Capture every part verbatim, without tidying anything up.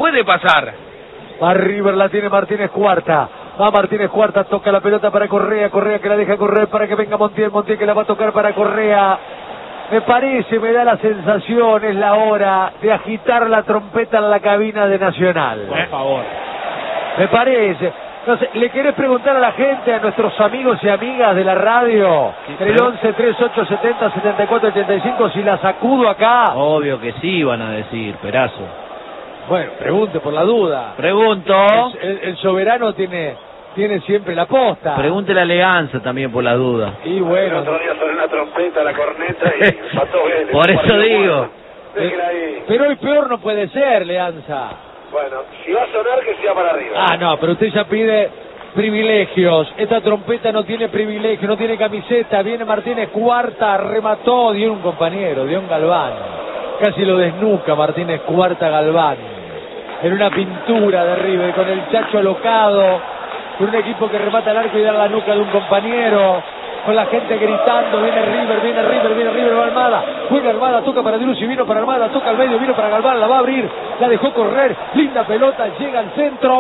puede pasar. Va River, la tiene Martínez Cuarta. Va Martínez Cuarta, toca la pelota para Correa. Correa que la deja correr para que venga Montiel. Montiel que la va a tocar para Correa. Me parece, me da la sensación, es la hora de agitar la trompeta en la cabina de Nacional. Por favor. Me parece. No sé, ¿le querés preguntar a la gente, a nuestros amigos y amigas de la radio, Sí, en el pero... once, treinta y ocho, setenta, setenta y cuatro, ochenta y cinco, si la sacudo acá? Obvio que sí, van a decir, Perazo. Bueno, pregunte por la duda. Pregunto. El, el, el soberano tiene tiene siempre la posta. Pregúntele a Leganza también por la duda. Y bueno. El otro día sonó una trompeta, la corneta y mató Vélez. Por eso digo. Déjela ahí. Pero el peor no puede ser, Leanza. Bueno, si va a sonar, que sea para arriba. Ah, no, pero usted ya pide privilegios. Esta trompeta no tiene privilegio, no tiene camiseta. Viene Martínez Cuarta, remató, dio un compañero, dio un Galván. Casi lo desnuca Martínez Cuarta Galván. En una pintura de River, con el Chacho alocado, con un equipo que remata el arco y da la nuca de un compañero, con la gente gritando, viene River, viene River, viene River, va Almada, juega Almada, toca para Driussi, vino para Almada, toca al medio, vino para Galván, la va a abrir, la dejó correr, linda pelota, llega al centro.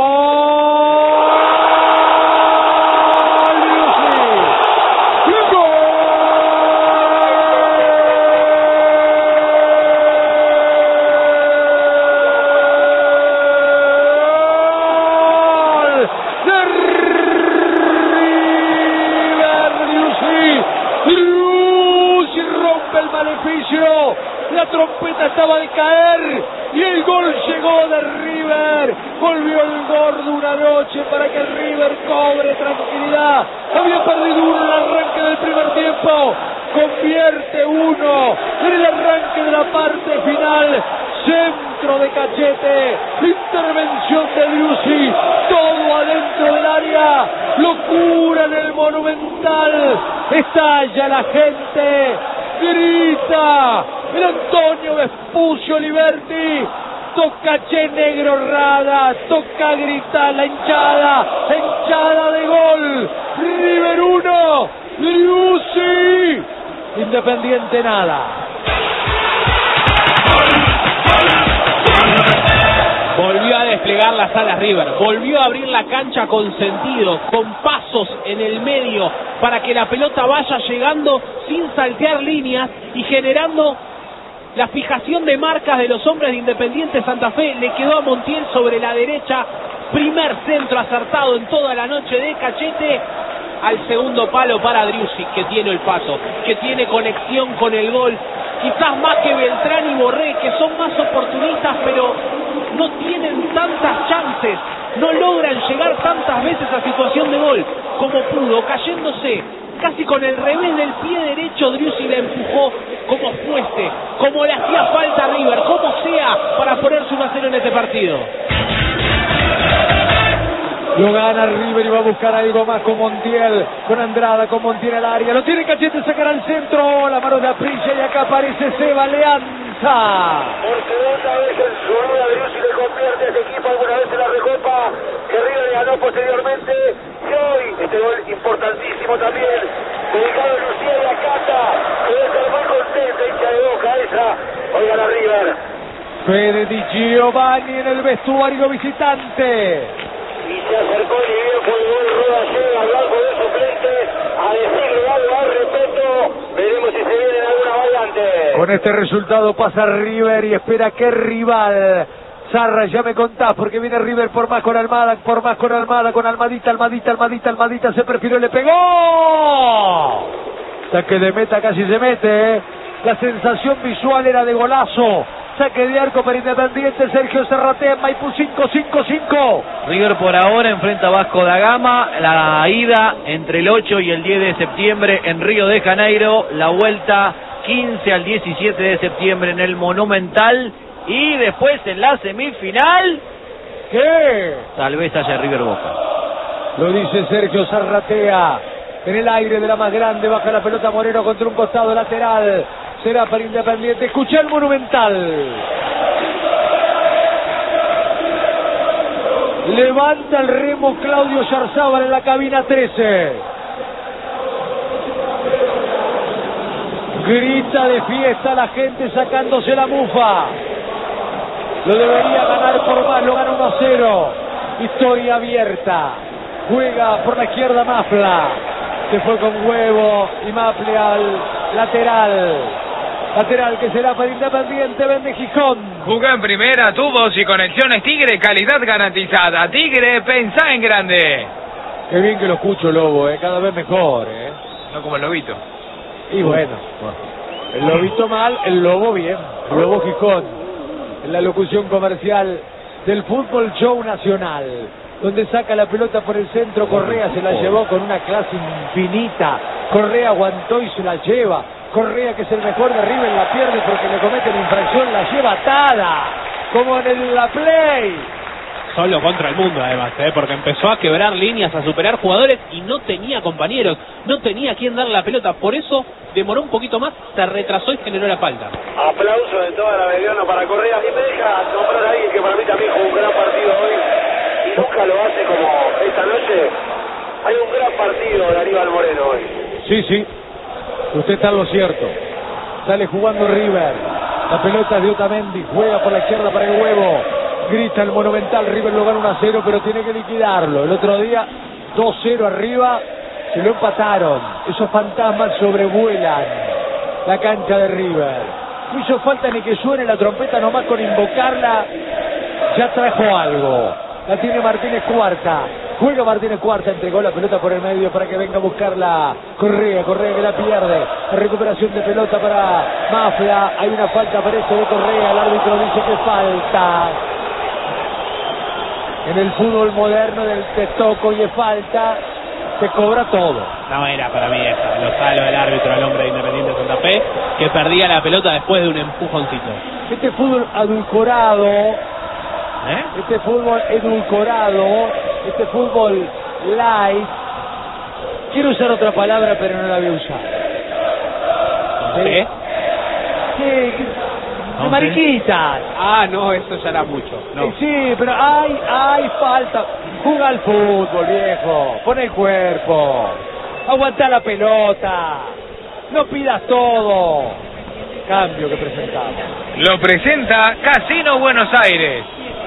La trompeta estaba de caer y el gol llegó de River. Volvió el gordo una noche para que River cobre tranquilidad. Había perdido uno en el arranque del primer tiempo. Convierte uno en el arranque de la parte final. Centro de Cachete, intervención de Driussi, todo adentro del área, locura en el Monumental, estalla la gente, grita el Antonio Vespucio Liberti, toca Che Negro Rada, toca gritar la hinchada, hinchada de gol, River uno, Driussi, Independiente nada. Volvió a desplegar las alas River, volvió a abrir la cancha con sentido, con pasos en el medio, para que la pelota vaya llegando sin saltear líneas y generando la fijación de marcas de los hombres de Independiente Santa Fe. Le quedó a Montiel sobre la derecha, primer centro acertado en toda la noche de Cachete, al segundo palo para Driussi, que tiene el paso, que tiene conexión con el gol, quizás más que Beltrán y Borré, que son más oportunistas, pero no tienen tantas chances, no logran llegar tantas veces a situación de gol como pudo, cayéndose casi con el revés del pie derecho. Driussi la empujó como fuese, como le hacía falta a River, como sea, para ponerse uno a cero en este partido. Lo gana River y va a buscar algo más con Montiel, con Andrada, con Montiel al área. Lo tiene Cachete, sacará al centro, la mano de Aprilla y acá aparece Seba Leanza. Por segunda vez en su vida, Driussi le convierte a este equipo alguna vez en la Recopa que River le ganó posteriormente. Y hoy, este gol importantísimo también, dedicado a Lucía y a Cata, que debe ser muy contenta, hincha de Boca esa. Hoy gana River. Fede Di Giovanni en el vestuario visitante. Y se acercó y bien fue el gol. Roda llega al banco de suplentes a decirle algo al respeto. Veremos si se vienen alguna variante. Con este resultado pasa River y espera que rival. Zarra, ya me contás, porque viene River por más con Almada, por más con Almada, con Almadita, Almadita, Almadita, Almadita, se perfiló y le pegó. Saque de meta, casi se mete, ¿eh? La sensación visual era de golazo. Saque de arco para Independiente, Sergio Zarratea en Maipú, cinco cinco cinco. River por ahora enfrenta a Vasco da Gama, la ida entre el ocho y el diez de septiembre en Río de Janeiro, la vuelta quince al diecisiete de septiembre en el Monumental, y después en la semifinal, ¿qué? Tal vez haya River Boca. Lo dice Sergio Zarratea. En el aire de la más grande, baja la pelota Moreno contra un costado lateral. Será para Independiente. Escucha el Monumental. Levanta el remo Claudio Yarzábal en la cabina trece. Grita de fiesta la gente sacándose la mufa. Lo debería ganar por más, lo ganó cero. Historia abierta. Juega por la izquierda Mafla. Se fue con huevo y Maple al lateral. Lateral que será para Independiente, vende Gijón. Jugó en primera, tubos y conexiones Tigre, calidad garantizada. Tigre, pensá en grande. Qué bien que lo escucho, Lobo, eh, cada vez mejor. Eh. No como el Lobito. Y bueno, el Lobito mal, el Lobo bien. El Lobo Gijón, en la locución comercial del Fútbol Show Nacional, donde saca la pelota por el centro. Correa se la llevó con una clase infinita. Correa aguantó y se la lleva. Correa, que es el mejor de River, la pierde porque le cometen infracción, la lleva atada, como en el, la Play. Solo contra el mundo además, ¿eh? Porque empezó a quebrar líneas, a superar jugadores y no tenía compañeros, no tenía a quien darle la pelota, por eso demoró un poquito más, se retrasó y generó la falta. Aplauso de toda la Belgrano para Correa, y me deja nombrar a alguien que para mí también jugó un gran partido hoy y nunca lo hace como esta noche. Hay un gran partido de Aníbal Moreno hoy. Sí, sí, usted está en lo cierto. Sale jugando River, la pelota es de Otamendi, juega por la izquierda para el huevo. Grita el Monumental, River lo gana uno a cero, pero tiene que liquidarlo. El otro día, dos cero arriba, se lo empataron. Esos fantasmas sobrevuelan la cancha de River. No hizo falta ni que suene la trompeta, nomás con invocarla, ya trajo algo. La tiene Martínez Cuarta. Juega Martínez Cuarta, entregó la pelota por el medio para que venga a buscarla Correa. Correa que la pierde. La recuperación de pelota para Mafla. Hay una falta, parece, de Correa. El árbitro dice que falta. En el fútbol moderno del te toco y es falta, se cobra todo. No era para mí esa, lo salo del árbitro al hombre de Independiente Santa Fe, que perdía la pelota después de un empujoncito. Este fútbol adulcorado, ¿eh? este fútbol edulcorado, este fútbol light, quiero usar otra palabra pero no la voy a usar. ¿Qué? ¿Qué? De mariquitas. Ah, no, eso ya era mucho. No. Eh, sí, pero hay, hay falta. Juega al fútbol, viejo. Pon el cuerpo. Aguanta la pelota. No pidas todo. Cambio que presentamos. Lo presenta Casino Buenos Aires.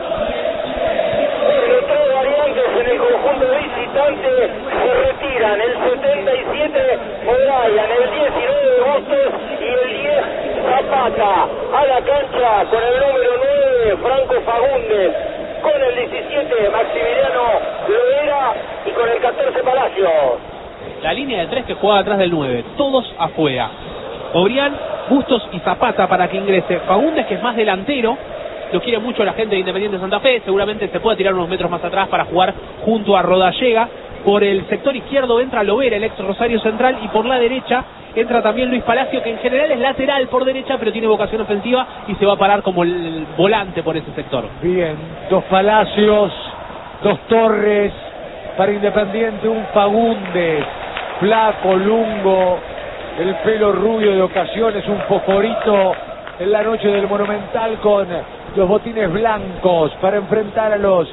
Los tres variantes en el conjunto visitante se retiran. El setenta y siete O'Brien, el diecinueve Bustos y el diez Zapata. A la cancha con el número nueve Franco Fagundes, con el diecisiete Maximiliano Loera y con el catorce Palacios. La línea de tres que juega atrás del nueve, todos afuera. Obrián, Bustos y Zapata para que ingrese. Fagundes, que es más delantero, lo quiere mucho la gente de Independiente Santa Fe, seguramente se puede tirar unos metros más atrás para jugar junto a Rodallega. Por el sector izquierdo entra Lovera, el ex Rosario Central, y por la derecha entra también Luis Palacio, que en general es lateral por derecha, pero tiene vocación ofensiva y se va a parar como el volante por ese sector. Bien, dos Palacios, dos Torres, para Independiente un Fagundes, flaco, lungo, el pelo rubio de ocasiones, un fosforito en la noche del Monumental con los botines blancos para enfrentar a los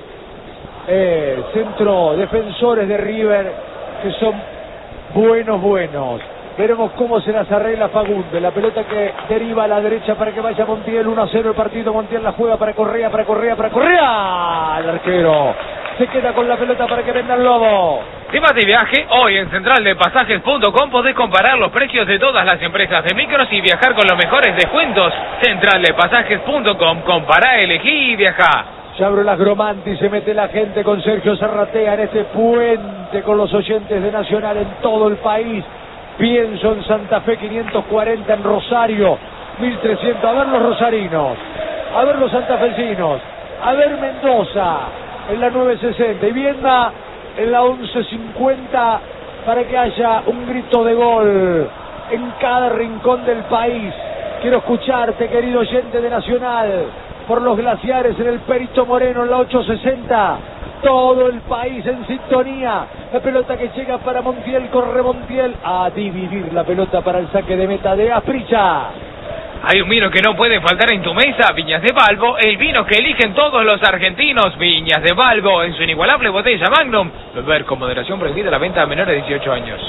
eh, centro defensores de River, que son buenos, buenos. Veremos cómo se las arregla Fagundes. La pelota que deriva a la derecha para que vaya Montiel. uno a cero el partido. Montiel la juega para Correa, para Correa, para Correa. El arquero se queda con la pelota para que venga el Lobo. Si vas de viaje, hoy en central de pasajes punto com podés comparar los precios de todas las empresas de micros y viajar con los mejores descuentos. central de pasajes punto com, compará, elegí y viajá. Ya abro las Gromanti, se mete la gente con Sergio Zarratea en este puente con los oyentes de Nacional en todo el país. Pienso en Santa Fe, quinientos cuarenta en Rosario, mil trescientos. A ver los rosarinos, a ver los santafesinos, a ver Mendoza en la nueve sesenta y Viedma en la once cincuenta para que haya un grito de gol en cada rincón del país. Quiero escucharte, querido oyente de Nacional, por los glaciares en el Perito Moreno en la ocho sesenta. Todo el país en sintonía. La pelota que llega para Montiel, corre Montiel a dividir la pelota para el saque de meta de Asprilla. Hay un vino que no puede faltar en tu mesa, Viñas de Balbo, el vino que eligen todos los argentinos. Viñas de Balbo, en su inigualable botella Magnum. Beber con moderación, prohibida la venta a menores de dieciocho años.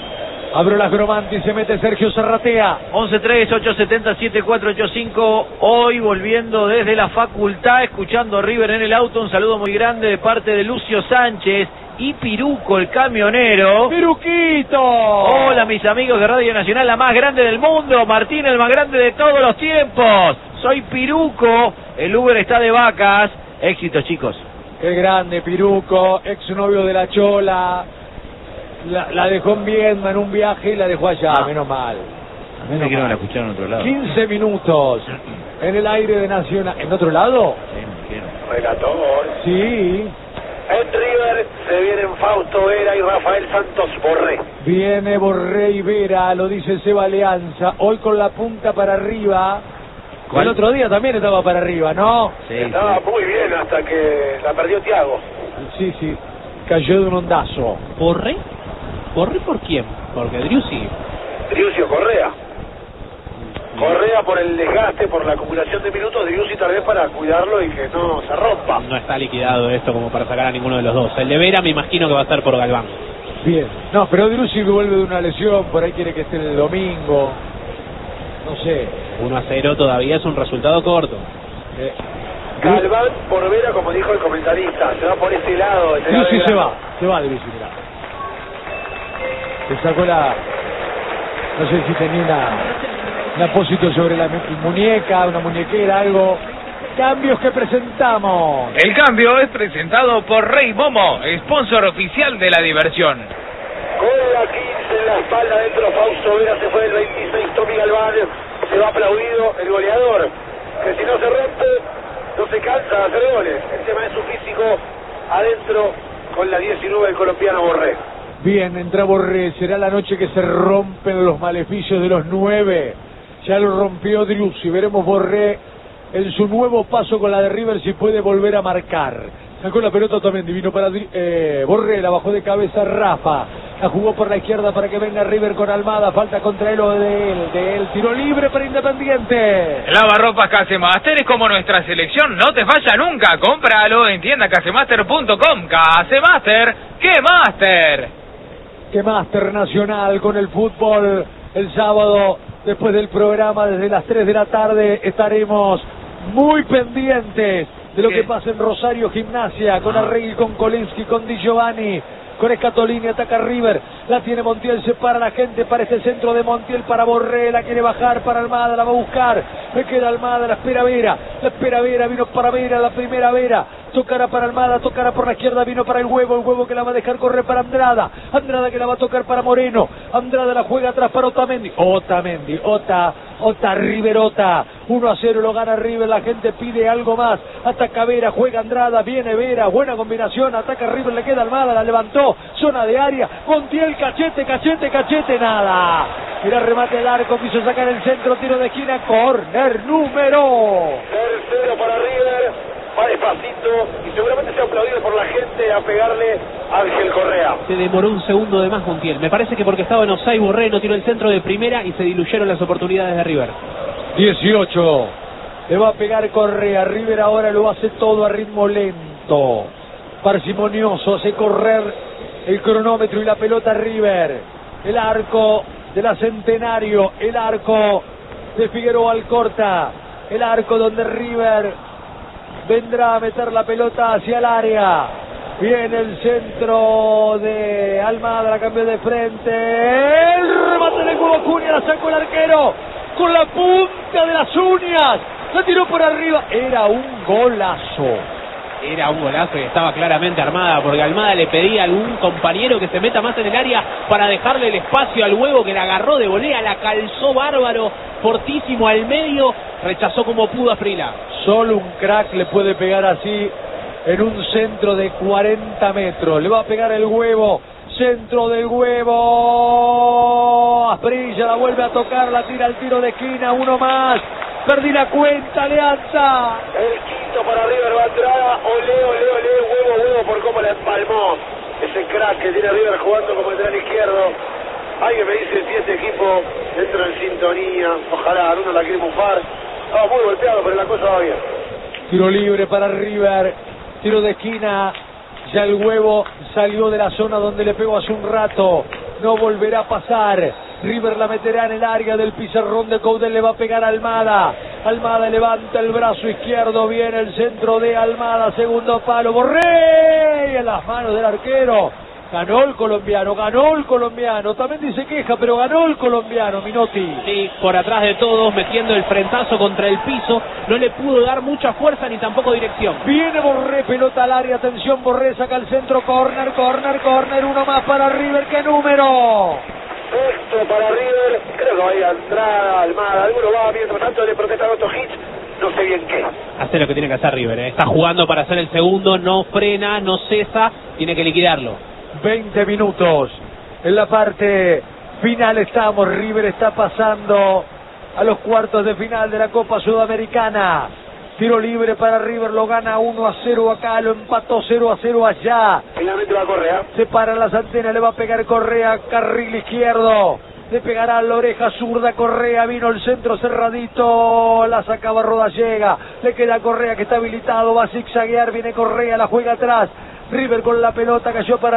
Abro las Gromanti, se mete Sergio Zarratea. once tres, ocho siete cero, siete cuatro ocho cinco. Hoy volviendo desde la facultad, escuchando a River en el auto. Un saludo muy grande de parte de Lucio Sánchez y Piruco, el camionero. ¡Piruquito! Hola, mis amigos de Radio Nacional, la más grande del mundo. Martín, el más grande de todos los tiempos. Soy Piruco. El Uber está de vacas. Éxitos, chicos. Qué grande, Piruco, ex novio de la Chola. La, la dejó en Viedma en un viaje y la dejó allá, Ah. menos mal. A mí me quiero la escuchar en otro lado. quince minutos en el aire de Nacional. ¿En otro lado? Sí, me quiero. Relator. Sí. En River se vienen Fausto Vera y Rafael Santos Borré. Viene Borré y Vera, lo dice Seba Alianza. Hoy con la punta para arriba. ¿Cuál? El otro día también estaba para arriba, ¿no? Sí, Estaba sí. muy bien hasta que la perdió Thiago. Sí, sí. Cayó de un ondazo. ¿Borré? ¿Borré por quién? Porque Driussi Driussi o Correa. Correa por el desgaste, por la acumulación de minutos, Driussi tal vez para cuidarlo y que no se rompa. no está liquidado esto como para sacar a ninguno de los dos. El de Vera me imagino que va a estar por Galván. Bien. No, pero Driussi vuelve de una lesión, por ahí quiere que esté el domingo. No sé. uno a cero todavía es un resultado corto. Eh, Galván por Vera, como dijo el comentarista, se va por ese lado. ese lado Driussi de se la- va, se va Driussi, mirá. Se sacó la... No sé si tenía una, un apósito sobre la mu- muñeca, una muñequera, algo. Cambios que presentamos. El cambio es presentado por Rey Momo, sponsor oficial de la diversión. Con la quince en la espalda dentro, Fausto Vera se fue del veintiséis, Tommy Galván, se va aplaudido el goleador, que si no se rompe, no se cansa de hacer goles. El tema es su físico adentro con la diecinueve del colombiano Borré. Bien, entra Borré, será la noche que se rompen los maleficios de los nueve. Ya lo rompió Driussi, veremos Borré en su nuevo paso con la de River si puede volver a marcar. Sacó la pelota también, divino para eh, Borré, la bajó de cabeza Rafa, la jugó por la izquierda para que venga River con Almada, falta contra él o de él, de él, tiro libre para Independiente. Lavarropas Casemaster es como nuestra selección, no te falla nunca, cómpralo en tienda casemaster punto com. Casemaster, ¡qué máster! Que máster nacional con el fútbol. El sábado, después del programa, desde las tres de la tarde, estaremos muy pendientes de lo ¿Qué? que pasa en Rosario Gimnasia, con Ah. Arregui, con Kolensky, con Di Giovanni, con Escatolini, ataca River, la tiene Montiel, se para la gente para este centro de Montiel, para Borré, la quiere bajar para Almada, la va a buscar, me queda Almada, la espera Vera, la espera Vera, vino para Vera, la primera Vera, tocará para Almada, tocará por la izquierda, vino para el huevo, el huevo que la va a dejar correr para Andrada, Andrada que la va a tocar para Moreno, Andrada la juega atrás para Otamendi, Otamendi, Ota, Ota, River, Ota, uno a cero lo gana River, la gente pide algo más, ataca Vera, juega Andrada, viene Vera, buena combinación, ataca River, le queda Almada, la levantó, zona de área, Montiel, cachete, cachete, cachete, nada, mira remate al arco, quiso sacar el centro, tiro de esquina, corner número. Tercero para River, va despacito y seguramente sea aplaudido por la gente a pegarle a Ángel Correa. Se demoró un segundo de más Montiel. Me parece que porque estaba en offside Borré no tiró el centro de primera y se diluyeron las oportunidades de River. dieciocho. Le va a pegar Correa. River ahora lo hace todo a ritmo lento. Parsimonioso. Hace correr el cronómetro y la pelota River. El arco de la Centenario. El arco de Figueroa Alcorta. El arco donde River vendrá a meter la pelota hacia el área. Viene el centro de Almada, la cambió de frente. El remate de Hugo Cunha, la sacó el arquero con la punta de las uñas. La tiró por arriba. Era un golazo. Era un golazo y estaba claramente armada porque Almada le pedía a algún compañero que se meta más en el área para dejarle el espacio al huevo que la agarró de volea, la calzó bárbaro, fortísimo al medio, rechazó como pudo a Frila. Solo un crack le puede pegar así en un centro de cuarenta metros. Le va a pegar el huevo. Centro del huevo. Asprilla la vuelve a tocar, la tira al tiro de esquina. Uno más. Perdí la cuenta, Alianza. El quinto para River va a entrar. Olé, olé, olé, huevo, huevo por cómo la empalmó. Ese crack que tiene River jugando como lateral izquierdo. Alguien me dice si este equipo entra en sintonía. Ojalá, uno la quiere bufar. Estaba muy golpeado, pero la cosa va bien. Tiro libre para River. Tiro de esquina. Ya el huevo salió de la zona donde le pegó hace un rato. no volverá a pasar. River la meterá en el área del pizarrón de Coudet, le va a pegar a Almada. Almada levanta el brazo izquierdo, viene el centro de Almada, segundo palo, Borré, en las manos del arquero. Ganó el colombiano, ganó el colombiano, también dice queja, pero ganó el colombiano, Minotti. Sí, por atrás de todos, metiendo el frentazo contra el piso, no le pudo dar mucha fuerza ni tampoco dirección. Viene Borré, pelota al área, atención Borré, saca el centro, corner, corner, corner, uno más para River, ¿qué número? Sexto para River, creo que vaya a entrar Almada, alguno va, mientras tanto le protesta a Otto Hitch, no sé bien qué. Hace lo que tiene que hacer River, ¿eh? Está jugando para hacer el segundo, no frena, no cesa, tiene que liquidarlo. veinte minutos, en la parte final estamos, River está pasando a los cuartos de final de la Copa Sudamericana. Tiro libre para River, lo gana uno a cero acá, lo empató cero a cero allá. Finalmente va Correa. Se paran las antenas, le va a pegar Correa, carril izquierdo. Le pegará a la oreja zurda Correa, vino el centro cerradito, la sacaba Rodallega. Le queda Correa que está habilitado, va a zigzaguear, viene Correa, la juega atrás. River con la pelota, cayó para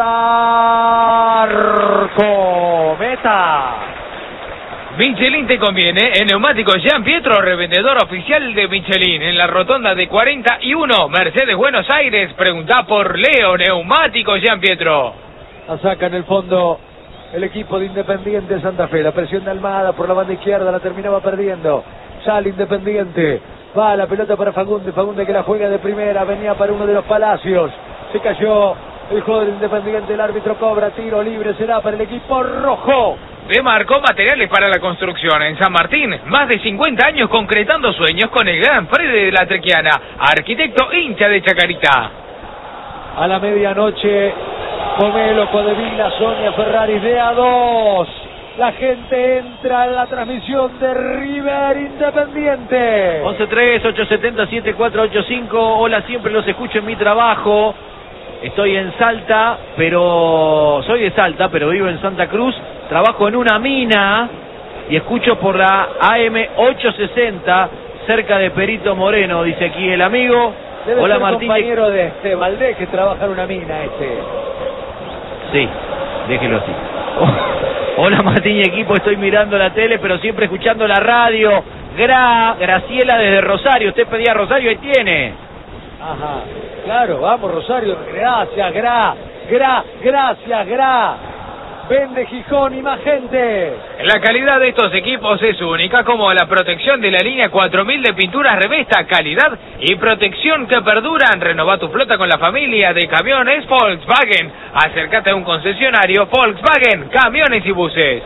Almada. Arco, meta. Michelin te conviene, en Neumáticos Jean Pietro, revendedor oficial de Michelin, en la rotonda de cuarenta y uno, Mercedes Buenos Aires. Preguntá por Leo, Neumáticos Jean Pietro. La saca en el fondo el equipo de Independiente Santa Fe. La presión de Almada por la banda izquierda, la terminaba perdiendo. Sale Independiente, va la pelota para Fagunde, Fagunde que la juega de primera, venía para uno de los Palacios. Se cayó el jugador Independiente, el árbitro cobra, tiro libre, será para el equipo rojo. Demarcó materiales para la construcción en San Martín, más de cincuenta años concretando sueños con el gran Freddy de la Trequiana, arquitecto hincha de Chacarita. A la medianoche, Pomelo, Codevila, Sonia, Ferrari de A dos. La gente entra en la transmisión de River Independiente. once tres, ocho siete cero, siete cuatro ocho cinco. Hola, siempre los escucho en mi trabajo. Estoy en Salta, pero soy de Salta, pero vivo en Santa Cruz. Trabajo en una mina y escucho por la A M ochocientos sesenta cerca de Perito Moreno, dice aquí el amigo. Debe Hola, ser Martín. compañero de este Valdés que trabaja en una mina este. Sí, déjelo así. Hola Martín y equipo, estoy mirando la tele, pero siempre escuchando la radio. Gra, Graciela desde Rosario, usted pedía Rosario, ahí tiene. Ajá, claro, vamos Rosario, gracias, gra, gra, gracias, gra. Vende Gijón y más gente. La calidad de estos equipos es única, como la protección de la línea cuatro mil de pinturas Revesta, calidad y protección que perduran. Renova tu flota con la familia de camiones Volkswagen. Acércate a un concesionario Volkswagen, camiones y buses.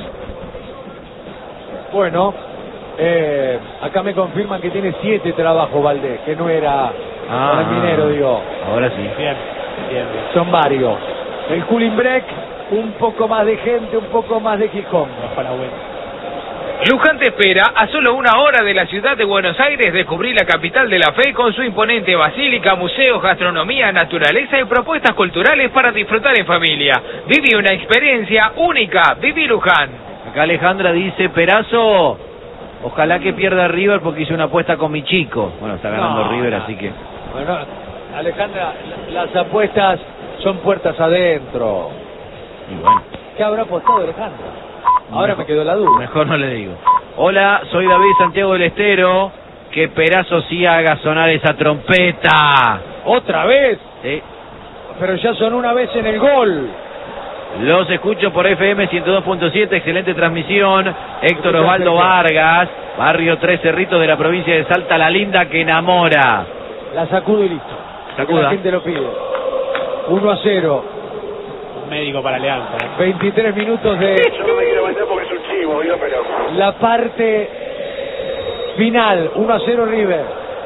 Bueno, eh, acá me confirman que tiene siete trabajos Valdés, que no era Ah, para el minero, digo. Ahora sí. Bien, bien, bien. Son varios. El Cooling Break, un poco más de gente, un poco más de Gijón. Para bueno. Luján te espera a solo una hora de la ciudad de Buenos Aires. Descubrí la capital de la fe con su imponente basílica, museos, gastronomía, naturaleza y propuestas culturales para disfrutar en familia. Viví una experiencia única. Viví Luján. Acá Alejandra dice, Perazo, ojalá que pierda River porque hice una apuesta con mi chico. Bueno, está ganando No, River, no. así que... Bueno, Alejandra, las apuestas son puertas adentro. Y bueno, ¿Qué habrá apostado Alejandra? Ahora mejor- me quedó la duda. Mejor no le digo. Hola, soy David Santiago del Estero. Que Perazo sí haga sonar esa trompeta. ¿Otra vez? Sí. Pero ya son una vez en el gol. Los escucho por F M ciento dos punto siete, excelente transmisión. Héctor Escucha, Osvaldo Sergio. Vargas, barrio Tres Cerritos de la provincia de Salta, la linda que enamora. La sacudo y listo. Sacuda. La gente lo pide. uno a cero. Un médico para Alianza. ¿eh? veintitrés minutos de Yo no me quiero meter porque es un chivo, ¿vio? Pero la parte final. uno a cero River.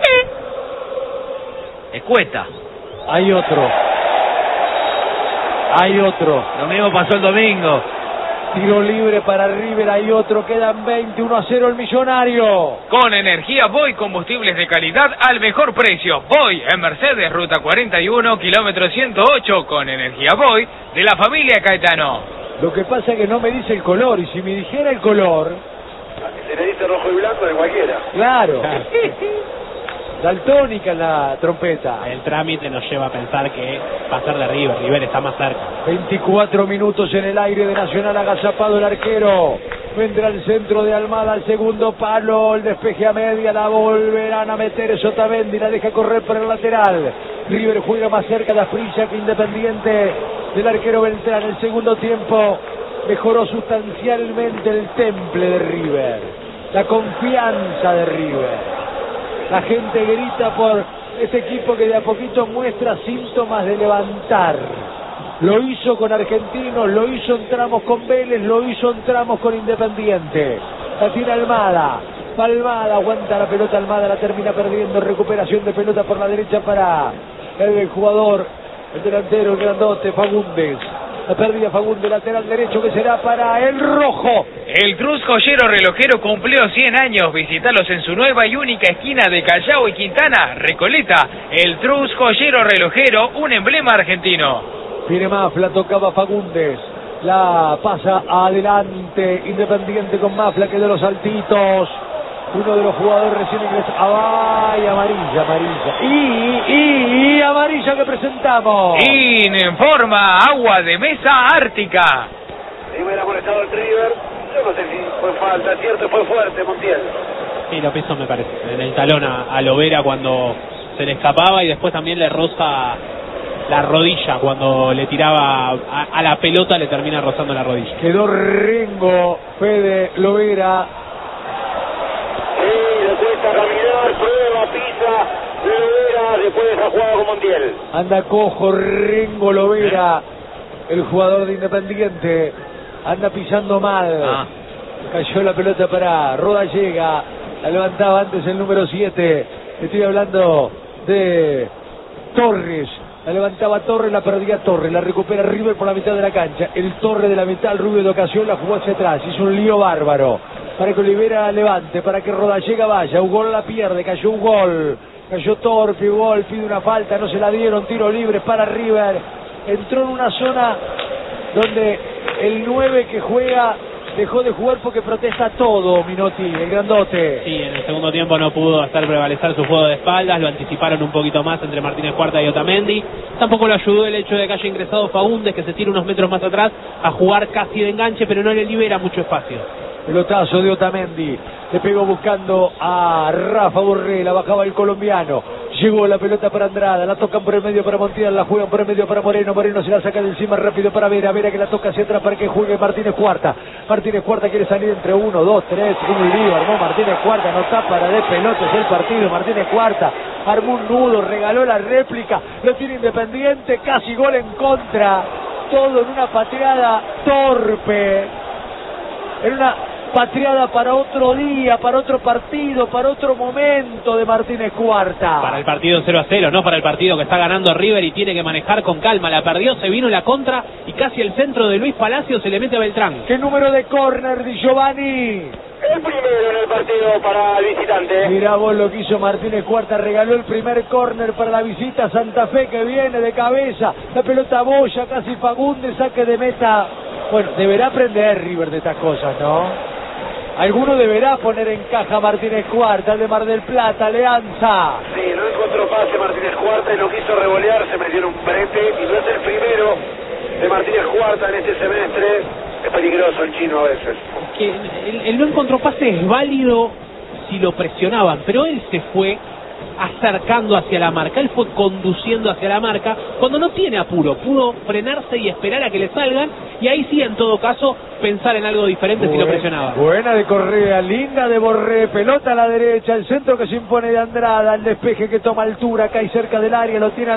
Escueta. Hay otro. Hay otro. Lo mismo pasó el domingo. Tiro libre para River. Hay otro. Quedan veinte. uno a cero el Millonario. Con energía Voy, combustibles de calidad al mejor precio. Voy en Mercedes, ruta cuarenta y uno, kilómetro ciento ocho, con energía Voy de la familia Caetano. Lo que pasa es que no me dice el color. Y si me dijera el color, se le dice rojo y blanco de cualquiera. claro. daltónica en la trompeta. El trámite nos lleva a pensar que va a ser de River. River está más cerca. veinticuatro minutos en el aire de Nacional, agazapado el arquero. Vendrá el centro de Almada al segundo palo, el despeje a media, la volverán a meter Otamendi, la deja correr por el lateral. River juega más cerca de Asprilla que Independiente del arquero Beltrán. El segundo tiempo mejoró sustancialmente el temple de River, la confianza de River. La gente grita por este equipo que de a poquito muestra síntomas de levantar. Lo hizo con Argentinos, lo hizo en tramos con Vélez, lo hizo en tramos con Independiente. La tiene Almada. Almada aguanta la pelota, Almada la termina perdiendo. Recuperación de pelota por la derecha para el jugador, el delantero, el grandote, Fagundes. La pérdida Fagundes, lateral derecho, que será para el rojo. El Cruz Joyero Relojero cumplió cien años. Visítalos en su nueva y única esquina de Callao y Quintana, Recoleta. El Cruz Joyero Relojero, un emblema argentino. Viene Mafla, tocaba Fagundes. La pasa adelante Independiente con Mafla, que de los saltitos. Uno de los jugadores recién ingresados. ¡Ay, amarilla, amarilla! Y, y, y amarilla que presentamos. Informa Agua de Mesa Ártica. Primera molestado el River. Yo no sé si fue falta, cierto, fue fuerte, Montiel. Sí, lo pisó, me parece. En el talón a, a Lovera cuando se le escapaba, y después también le roza la rodilla cuando le tiraba a, a la pelota, le termina rozando la rodilla. Quedó Rengo, Fede Lovera. Sí, le cuesta caminar, prueba, pisa, Lovera después de esa jugada con Montiel. Anda cojo Rengo Lovera, el jugador de Independiente. Anda pisando mal. Ah. Cayó la pelota para Rodallega. La levantaba antes el número siete. Estoy hablando de Torres. La levantaba Torres, la perdía Torres. La recupera River por la mitad de la cancha. El Torres de la mitad, el Rubio de ocasión, la jugó hacia atrás. Hizo un lío bárbaro. Para que Olivera levante, para que Rodallega vaya. Un gol la pierde, cayó un gol. Cayó torpe, gol, pide una falta, no se la dieron. Tiro libre para River. Entró en una zona donde el nueve que juega dejó de jugar porque protesta todo, Minotti, el grandote. Sí, en el segundo tiempo no pudo hacer prevalecer su juego de espaldas, lo anticiparon un poquito más entre Martínez Cuarta y Otamendi. Tampoco lo ayudó el hecho de que haya ingresado Fagundes, que se tira unos metros más atrás a jugar casi de enganche, pero no le libera mucho espacio. Pelotazo de Otamendi, le pegó buscando a Rafa Borré, la bajaba el colombiano. Llegó la pelota para Andrada, la tocan por el medio para Montiel, la juegan por el medio para Moreno, Moreno se la saca de encima rápido para Vera, Vera que la toca hacia atrás para que juegue Martínez Cuarta. Martínez Cuarta quiere salir entre uno, dos, tres, un lío, armó Martínez Cuarta, no está para de pelotas el partido. Martínez Cuarta armó un nudo, regaló la réplica, lo tiene Independiente, casi gol en contra, todo en una pateada torpe, en una patriada para otro día, para otro partido, para otro momento de Martínez Cuarta. Para el partido cero a cero, no para el partido que está ganando River y tiene que manejar con calma. La perdió, se vino la contra y casi el centro de Luis Palacio se le mete a Beltrán. ¿Qué número de córner, Di Giovanni? El primero en el partido para el visitante. Mirá vos lo que hizo Martínez Cuarta, regaló el primer córner para la visita. Santa Fe que viene de cabeza, la pelota boya, casi Fagundes, saque de meta. Bueno, deberá aprender River de estas cosas, ¿no? Alguno deberá poner en caja Martínez Cuarta, el de Mar del Plata, Alianza. Sí, no encontró pase Martínez Cuarta y lo quiso revolear, se metió en un brete y no es el primero de Martínez Cuarta en este semestre. Es peligroso el chino a veces. Que el, el no encontró pase es válido si lo presionaban, pero él se fue acercando hacia la marca, él fue conduciendo hacia la marca cuando no tiene apuro, pudo frenarse y esperar a que le salgan, y ahí sí en todo caso pensar en algo diferente. Buena, si lo presionaba. Buena de Correa, linda de Borré, pelota a la derecha, el centro que se impone de Andrada, el despeje que toma altura, cae cerca del área, lo tiene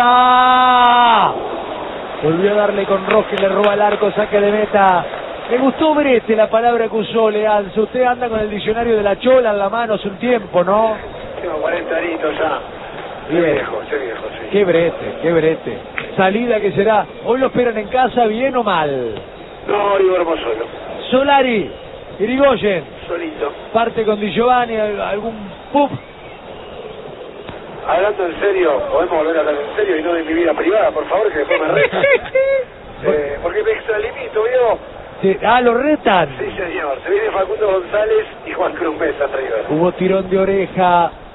Almada, volvió a darle con Roque, le roba el arco, saque de meta. Me gustó Brete la palabra que usó Leanza. Usted anda con el diccionario de la Chola en la mano hace un tiempo, ¿no? Tengo cuarenta añitos ya. Qué viejo, qué viejo, sí. Qué brete, qué brete. Salida que será. ¿Hoy lo esperan en casa, bien o mal? No, hoy duermo solo. Solari, Irigoyen. Solito. Parte con Di Giovanni, algún pup. Hablando en serio, podemos volver a hablar en serio y no de mi vida privada, por favor, que después me retan. eh, porque me extralimito, ¿vio? Ah, lo retan. Sí, señor. Se viene Facundo González y Juan Cruz Mesa, River. Hubo tirón de oreja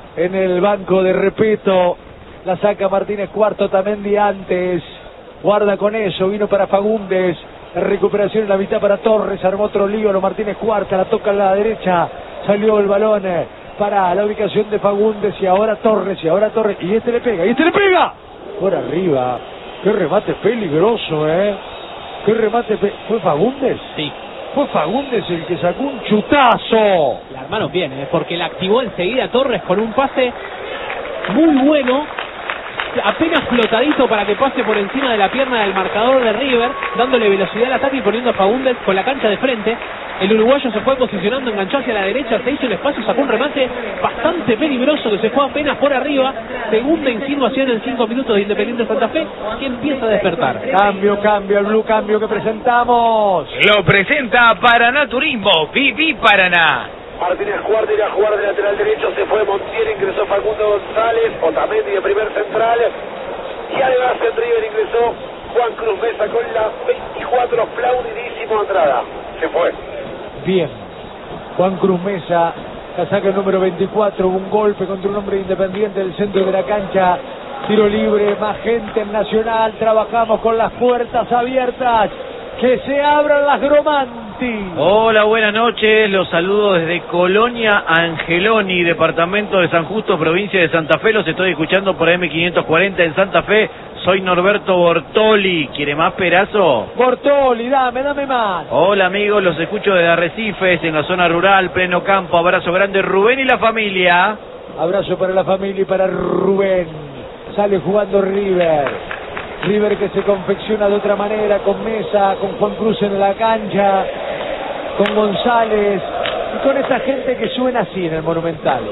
en el banco de Repeto. La saca Martínez Cuarto, también de antes. Guarda con eso, vino para Fagundes. La recuperación en la mitad para Torres. Armó otro lío, lo Martínez Cuarta, la toca a la derecha. Salió el balón eh, para la ubicación de Fagundes. Y ahora Torres, y ahora Torres. Y este le pega, y este le pega. Por arriba. Qué remate peligroso, eh. Qué remate. Pe ¿Fue Fagundes? Sí. Fue Fagundes el que sacó un chutazo. La armaron bien, ¿eh? Porque la activó enseguida Torres con un pase muy bueno, apenas flotadito para que pase por encima de la pierna del marcador de River, dándole velocidad al ataque y poniendo a Fagundes con la cancha de frente. El uruguayo se fue posicionando, enganchó hacia la derecha, se hizo el espacio, sacó un remate bastante peligroso que se fue apenas por arriba. Segunda insinuación en cinco minutos de Independiente Santa Fe, que empieza a despertar. Cambio, cambio, el blue cambio que presentamos. Lo presenta Paraná Turismo, Viví Paraná. Martínez Cuarta irá a jugar de lateral derecho, se fue Montiel, ingresó Facundo González, Otamendi de primer central, y además en River ingresó Juan Cruz Mesa con la veinticuatro, aplaudidísimo Andrada, se fue. Bien, Juan Cruz Mesa, casaca el número veinticuatro, un golpe contra un hombre independiente del centro de la cancha, tiro libre, más gente en Nacional, trabajamos con las puertas abiertas, que se abran las Gromanti. Hola, buenas noches, los saludo desde Colonia Angeloni, departamento de San Justo, provincia de Santa Fe, los estoy escuchando por M quinientos cuarenta en Santa Fe. Soy Norberto Bortoli, ¿quiere más perazo? Bortoli, dame, dame más. Hola amigos, los escucho desde Arrecifes, en la zona rural, pleno campo, abrazo grande, Rubén y la familia. Abrazo para la familia y para Rubén. Sale jugando River. River que se confecciona de otra manera, con Mesa, con Juan Cruz en la cancha, con González y con esa gente que suena así en el Monumental.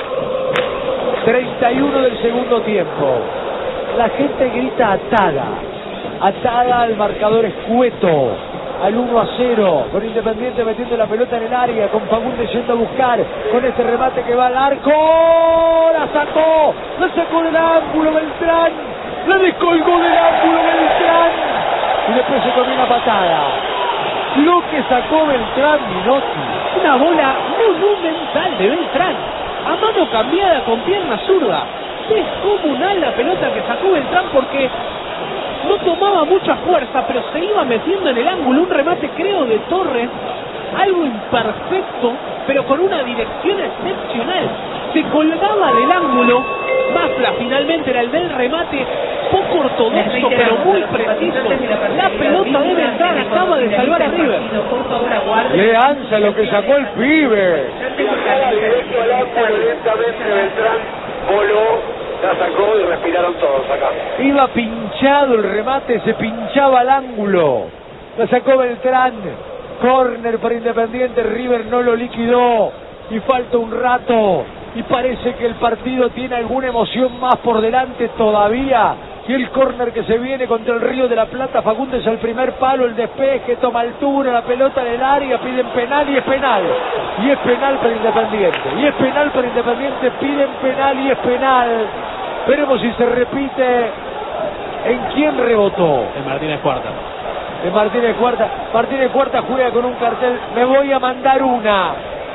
treinta y uno del segundo tiempo. La gente grita atada, atada al marcador escueto, al uno a cero, con Independiente metiendo la pelota en el área, con Fagundes yendo a buscar, con este remate que va al arco, la sacó, la sacó del ángulo Beltrán, la descolgó del ángulo Beltrán, y después se comió una patada. Lo que sacó Beltrán, Minotti, Una bola monumental de Beltrán, a mano cambiada con pierna zurda. Descomunal la pelota que sacó Beltrán, porque no tomaba mucha fuerza, pero se iba metiendo en el ángulo. Un remate, creo, de Torres, algo imperfecto, pero con una dirección excepcional. Se colgaba del ángulo. Mafla finalmente era el del remate, poco ortodoxo, pero muy preciso. La pelota de Beltrán acaba de salvar a River. le ansa lo que sacó el pibe. Sacaba directo al ángulo lentamente Beltrán, voló, la sacó y respiraron todos acá. Iba pinchado el remate, se pinchaba al ángulo. La sacó Beltrán. Córner para Independiente, River no lo liquidó. Y falta un rato. Y parece que el partido tiene alguna emoción más por delante todavía. Y el córner que se viene contra el Río de la Plata. Fagundes al primer palo, el despeje, toma altura, la pelota en el área, piden penal y es penal. Y es penal para Independiente. Y es penal para Independiente, piden penal y es penal. Veremos si se repite. ¿En quién rebotó? En Martínez Cuarta. De Martínez Cuarta. Martínez Cuarta juega con un cartel, me voy a mandar una.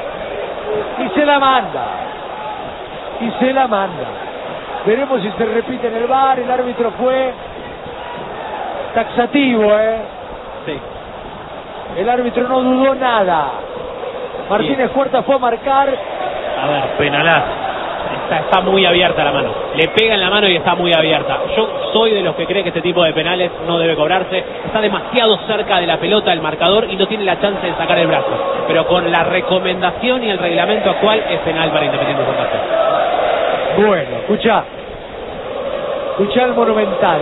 Y se la manda. Y se la manda. Veremos si se repite en el V A R. El árbitro fue taxativo, ¿eh? Sí. El árbitro no dudó nada. Martínez Cuarta fue a marcar. A ver, Penalazo. Está, está muy abierta la mano. Le pega en la mano y está muy abierta. Yo soy de los que cree que este tipo de penales no debe cobrarse. Está demasiado cerca de la pelota el marcador y no tiene la chance de sacar el brazo. Pero con la recomendación y el reglamento actual es penal para Independiente Santa Fe. Bueno, escucha. Escucha el Monumental.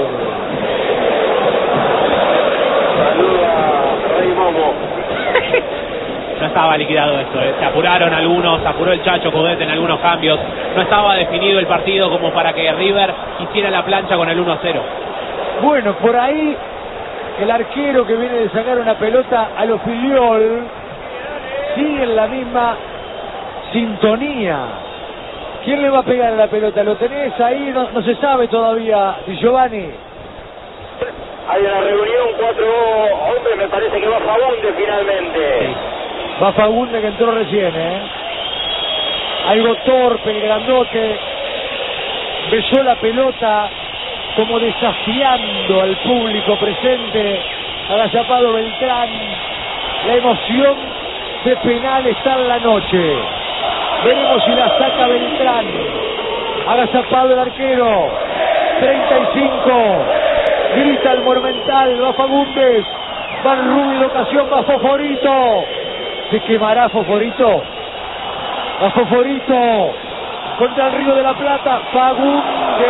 Saluda Rey Momo. No estaba liquidado esto, ¿eh? Se apuraron algunos, se apuró el Chacho Coudet en algunos cambios. No estaba definido el partido como para que River hiciera la plancha con el uno a cero. Bueno, por ahí el arquero que viene de sacar una pelota a los Filiol sigue en la misma sintonía. ¿Quién le va a pegar a la pelota? ¿Lo tenés ahí? No, no se sabe todavía, Di Giovanni. Hay una reunión, cuatro hombres, me parece que va Fagundes finalmente. Va Fagundes, que entró recién, ¿eh? algo torpe, el grandote, besó la pelota como desafiando al público presente. Agazapado Beltrán, la emoción de penal está en la noche. Veremos si la saca Beltrán. Agazapado el arquero. treinta y cinco. Grita el Monumental. Va Fagundes. Va Rubio de ocasión. Va Foforito. ¿Se quemará Foforito? Va Foforito. Contra el Río de la Plata. Fagundes.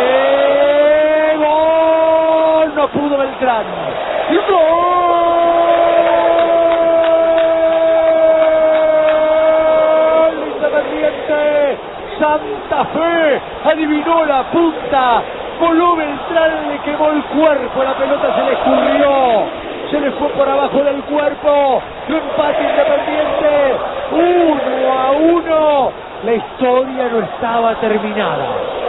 ¡Gol! No pudo Beltrán. ¡Gol! Santa Fe adivinó la punta, voló Beltrán, le quemó el cuerpo, la pelota se le escurrió, se le fue por abajo del cuerpo, lo empate Independiente, uno a uno, la historia no estaba terminada.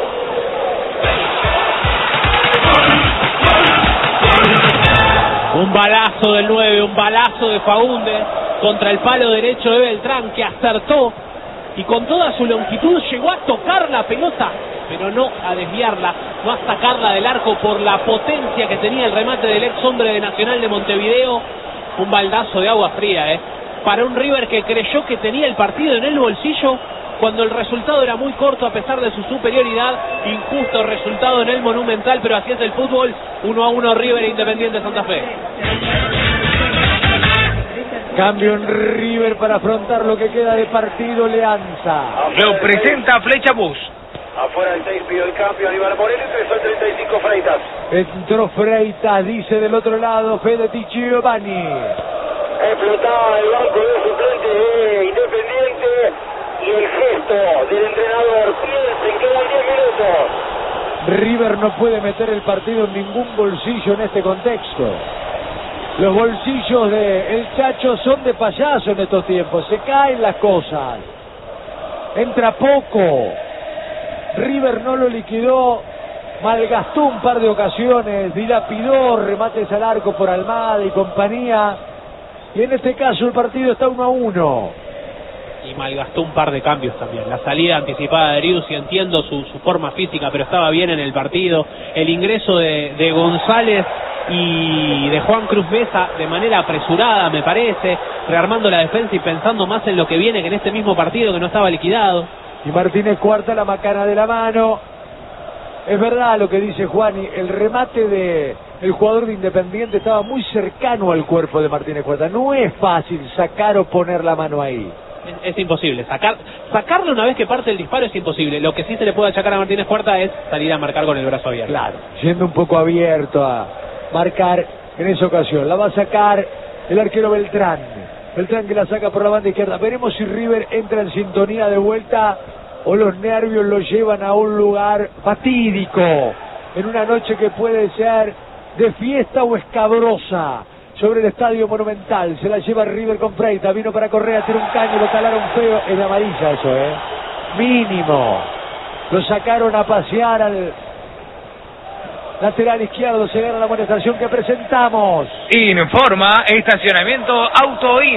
Un balazo del nueve, un balazo de Fagundes contra el palo derecho de Beltrán, que acertó y con toda su longitud llegó a tocar la pelota, pero no a desviarla, no a sacarla del arco por la potencia que tenía el remate del ex hombre de Nacional de Montevideo. Un baldazo de agua fría, ¿eh? Para un River que creyó que tenía el partido en el bolsillo cuando el resultado era muy corto a pesar de su superioridad. Injusto resultado en el Monumental, pero así es el fútbol. Uno a uno River e Independiente Santa Fe. Cambio en River para afrontar lo que queda de partido. Leanza lo presenta Flecha Bus. Afuera el seis pidió el cambio Aníbal Moreno, ingresó el treinta y cinco Freitas. Entró Freitas, dice del otro lado Fede Giovanni. Explotaba el banco de suplentes de Independiente y el gesto del entrenador. Piensen, quedan diez minutos. River no puede meter el partido en ningún bolsillo en este contexto. Los bolsillos de el Chacho son de payaso en estos tiempos, se caen las cosas. Entra poco. River no lo liquidó, malgastó un par de ocasiones, dilapidó remates al arco por Almada y compañía. Y en este caso el partido está uno a uno. Y malgastó un par de cambios también. La salida anticipada de Riusi, entiendo su, su forma física, pero estaba bien en el partido. El ingreso de, de González y de Juan Cruz Mesa de manera apresurada, me parece, rearmando la defensa y pensando más en lo que viene que en este mismo partido que no estaba liquidado. Y Martínez Cuarta, la macana de la mano. Es verdad lo que dice Juani, el remate de el jugador de Independiente estaba muy cercano al cuerpo de Martínez Cuarta. No es fácil sacar o poner la mano ahí. Es, es imposible, sacar sacarlo una vez que parte el disparo es imposible. Lo que sí se le puede achacar a Martínez Cuarta es salir a marcar con el brazo abierto. Claro, siendo un poco abierto a marcar en esa ocasión. La va a sacar el arquero Beltrán. Beltrán que la saca por la banda izquierda. Veremos si River entra en sintonía de vuelta o los nervios lo llevan a un lugar fatídico en una noche que puede ser de fiesta o escabrosa sobre el Estadio Monumental. Se la lleva River con Freitas, vino para Correa, tiene un caño, lo calaron feo, es de amarilla eso, eh mínimo. Lo sacaron a pasear al lateral izquierdo, se gana la amonestación que presentamos. Informa estacionamiento Autoin.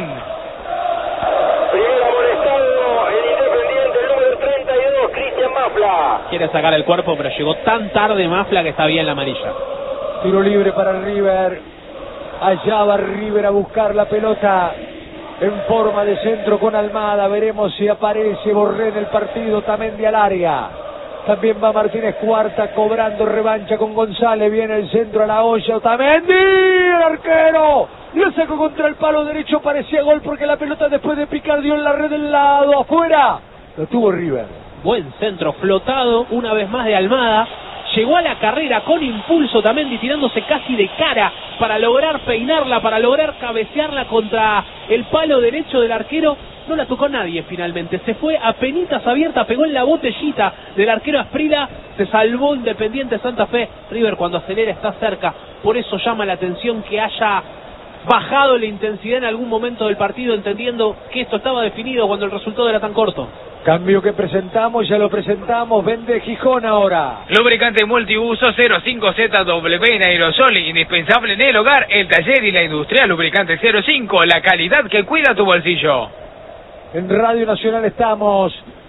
Primer amonestado el Independiente, el número treinta y dos, Cristian Mafla. Quiere sacar el cuerpo, pero llegó tan tarde Mafla que está bien la amarilla. Tiro libre para River. Allá va River a buscar la pelota en forma de centro con Almada. Veremos si aparece Borré en el partido. Tamendi al área. También va Martínez Cuarta cobrando revancha con González. Viene el centro a la olla. Otamendi, el arquero. Lo sacó contra el palo derecho. Parecía gol porque la pelota después de picar dio en la red del lado. Afuera. Lo tuvo River. Buen centro flotado una vez más de Almada. Llegó a la carrera con impulso también, tirándose casi de cara para lograr peinarla, para lograr cabecearla contra el palo derecho del arquero. No la tocó nadie finalmente, se fue a penitas abierta, pegó en la botellita del arquero Asprila, se salvó Independiente Santa Fe. River cuando acelera está cerca, por eso llama la atención que haya bajado la intensidad en algún momento del partido, entendiendo que esto estaba definido cuando el resultado era tan corto. Cambio que presentamos, ya lo presentamos, vende Gijón ahora. Lubricante multiuso cero cinco Z W en aerosol, indispensable en el hogar, el taller y la industria. Lubricante cero cinco, la calidad que cuida tu bolsillo. En Radio Nacional estamos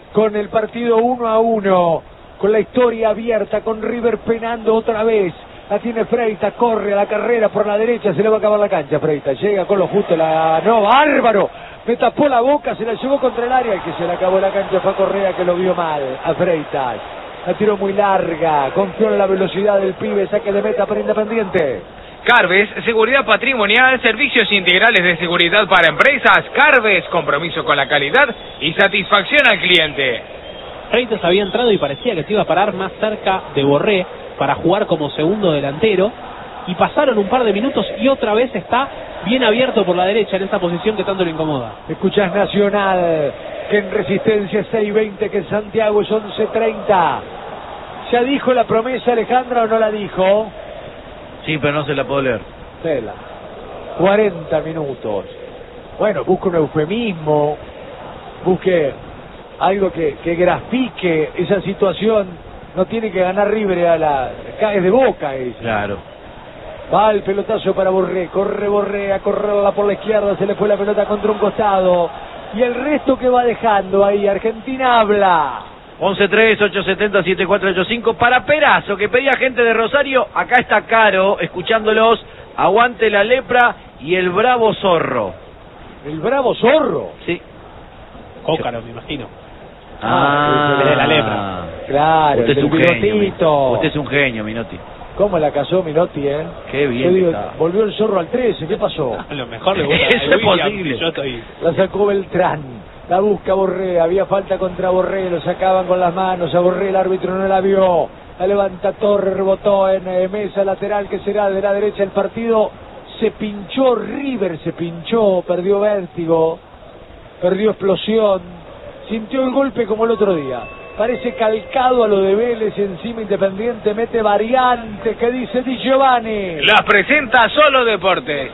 con el partido uno a uno, con la historia abierta, con River penando otra vez. La tiene Freitas, corre a la carrera por la derecha, se le va a acabar la cancha Freitas, llega con lo justo, la no, bárbaro, me tapó la boca, se la llevó contra el área, y que se le acabó la cancha fue a Correa, que lo vio mal a Freitas. La tiró muy larga, confió en la velocidad del pibe, saque de meta para Independiente. Carves, seguridad patrimonial, servicios integrales de seguridad para empresas. Carves, compromiso con la calidad y satisfacción al cliente. Freitas había entrado y parecía que se iba a parar más cerca de Borré para jugar como segundo delantero, y pasaron un par de minutos y otra vez está bien abierto por la derecha en esa posición que tanto le incomoda. Escuchás Nacional, que en Resistencia es seis veinte, que en Santiago es once treinta. ¿Ya dijo la promesa Alejandra o no la dijo? Sí, pero no se la puedo leer. Tela. cuarenta minutos. Bueno, busque un eufemismo, busque algo que, que grafique esa situación. No tiene que ganar River a la... cae de Boca es. Claro. Va el pelotazo para Borré, corre Borré a correrla por la izquierda, se le fue la pelota contra un costado. Y el resto que va dejando ahí, Argentina habla. once tres, ocho siete cero, siete cuatro ocho cinco para Perazo, que pedía gente de Rosario. Acá está Caro, escuchándolos. Aguante la lepra y el bravo zorro. ¿El bravo zorro? Sí. Cócaro, me imagino. Ah, de la lepra. Claro, usted es un genio. Minotito. Usted es un genio, Minotti. ¿Cómo la casó Minotti, eh? Qué bien. Digo, está. volvió el zorro al trece, ¿qué pasó? A lo mejor le gusta. Eso es posible. Yo estoy... La sacó Beltrán. La busca Borré, había falta contra Borré, lo sacaban con las manos, a Borré el árbitro no la vio, la levanta Torres, rebotó en eh, mesa lateral, que será de la derecha el partido, se pinchó River, se pinchó, perdió vértigo, perdió explosión, sintió el golpe como el otro día, parece calcado a lo de Vélez, encima Independiente mete variante, que dice Di Giovanni. Las presenta Solo Deportes.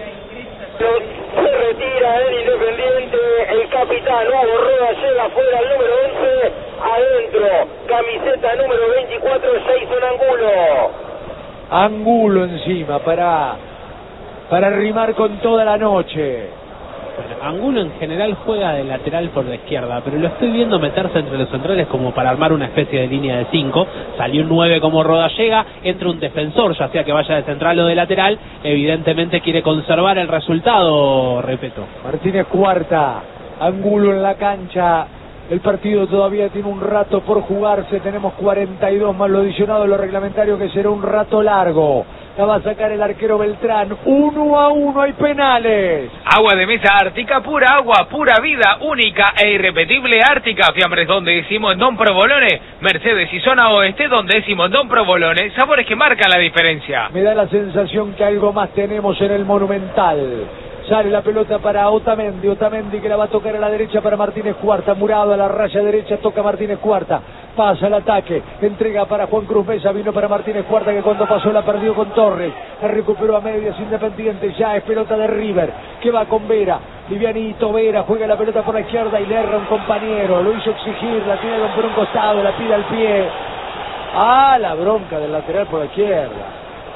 Se retira el Independiente, el capitán Hugo Rueda llega afuera el número once, adentro, camiseta número veinticuatro, Jason Angulo. Angulo encima para, para rimar con toda la noche. Bueno, Angulo en general juega de lateral por la izquierda, pero lo estoy viendo meterse entre los centrales como para armar una especie de línea de cinco. Salió un nueve como Rodallega, entra un defensor, ya sea que vaya de central o de lateral. Evidentemente quiere conservar el resultado, repito. Martínez Cuarta, Angulo en la cancha. El partido todavía tiene un rato por jugarse, tenemos cuarenta y dos más lo adicionado, lo reglamentario, que será un rato largo. La va a sacar el arquero Beltrán, uno a uno, hay penales. Agua de mesa Ártica, pura agua, pura vida, única e irrepetible Ártica. Fiambres donde decimos Don Provolone, Mercedes y zona oeste donde decimos Don Provolone, sabores que marcan la diferencia. Me da la sensación que algo más tenemos en el Monumental. Sale la pelota para Otamendi, Otamendi que la va a tocar a la derecha para Martínez Cuarta, Murado a la raya derecha, toca Martínez Cuarta, pasa el ataque, entrega para Juan Cruz Mesa, vino para Martínez Cuarta, que cuando pasó la perdió con Torres, la recuperó a medias Independiente, ya es pelota de River, que va con Vera, Livianito Vera, juega la pelota por la izquierda y le erra un compañero, lo hizo exigir, la tiene por un costado, la pide al pie, ah, la bronca del lateral por la izquierda.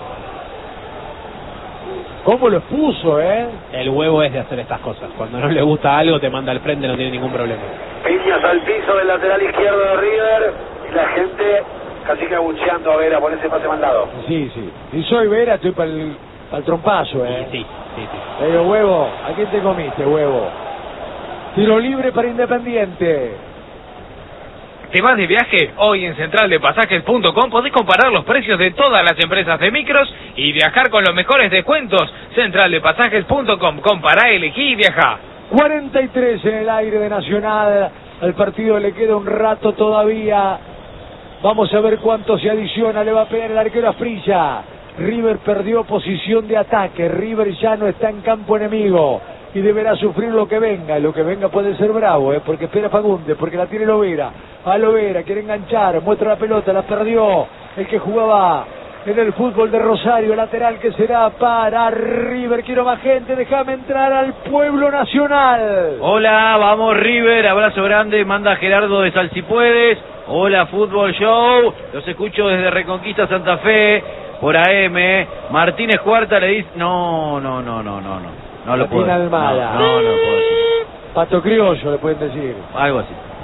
¿Cómo lo expuso, eh? El huevo es de hacer estas cosas. Cuando no le gusta algo, te manda al frente, no tiene ningún problema. Piñas al piso del lateral izquierdo de River, y la gente casi que abucheando a Vera por ese pase mandado. Sí, sí. Y soy Vera, estoy para el, para el trompazo, eh. Sí, sí, sí. Le digo, huevo, ¿a quién te comiste, huevo? Tiro libre para Independiente. ¿Te vas de viaje? Hoy en central de pasajes punto com podés comparar los precios de todas las empresas de micros y viajar con los mejores descuentos. central de pasajes punto com, compará, elegí y viajá. cuarenta y tres en el aire de Nacional. Al partido le queda un rato todavía. Vamos a ver cuánto se adiciona. Le va a pegar el arquero Asprilla. River perdió posición de ataque. River ya no está en campo enemigo y deberá sufrir lo que venga. Lo que venga puede ser bravo, ¿eh? Porque espera Fagundes, porque la tiene Lovera. A Lovera, quiere enganchar, muestra la pelota, la perdió el que jugaba en el fútbol de Rosario, lateral que será para River. Quiero más gente, déjame entrar al pueblo nacional. Hola, vamos River, abrazo grande, manda Gerardo de Sal si puedes. Hola Fútbol Show, los escucho desde Reconquista Santa Fe, por A M. Martínez Cuarta le dice, no, no, no, no, no, no. No lo puedo. Almada. No, no, no lo puedo decir. Pato Criollo le pueden decir. Algo así.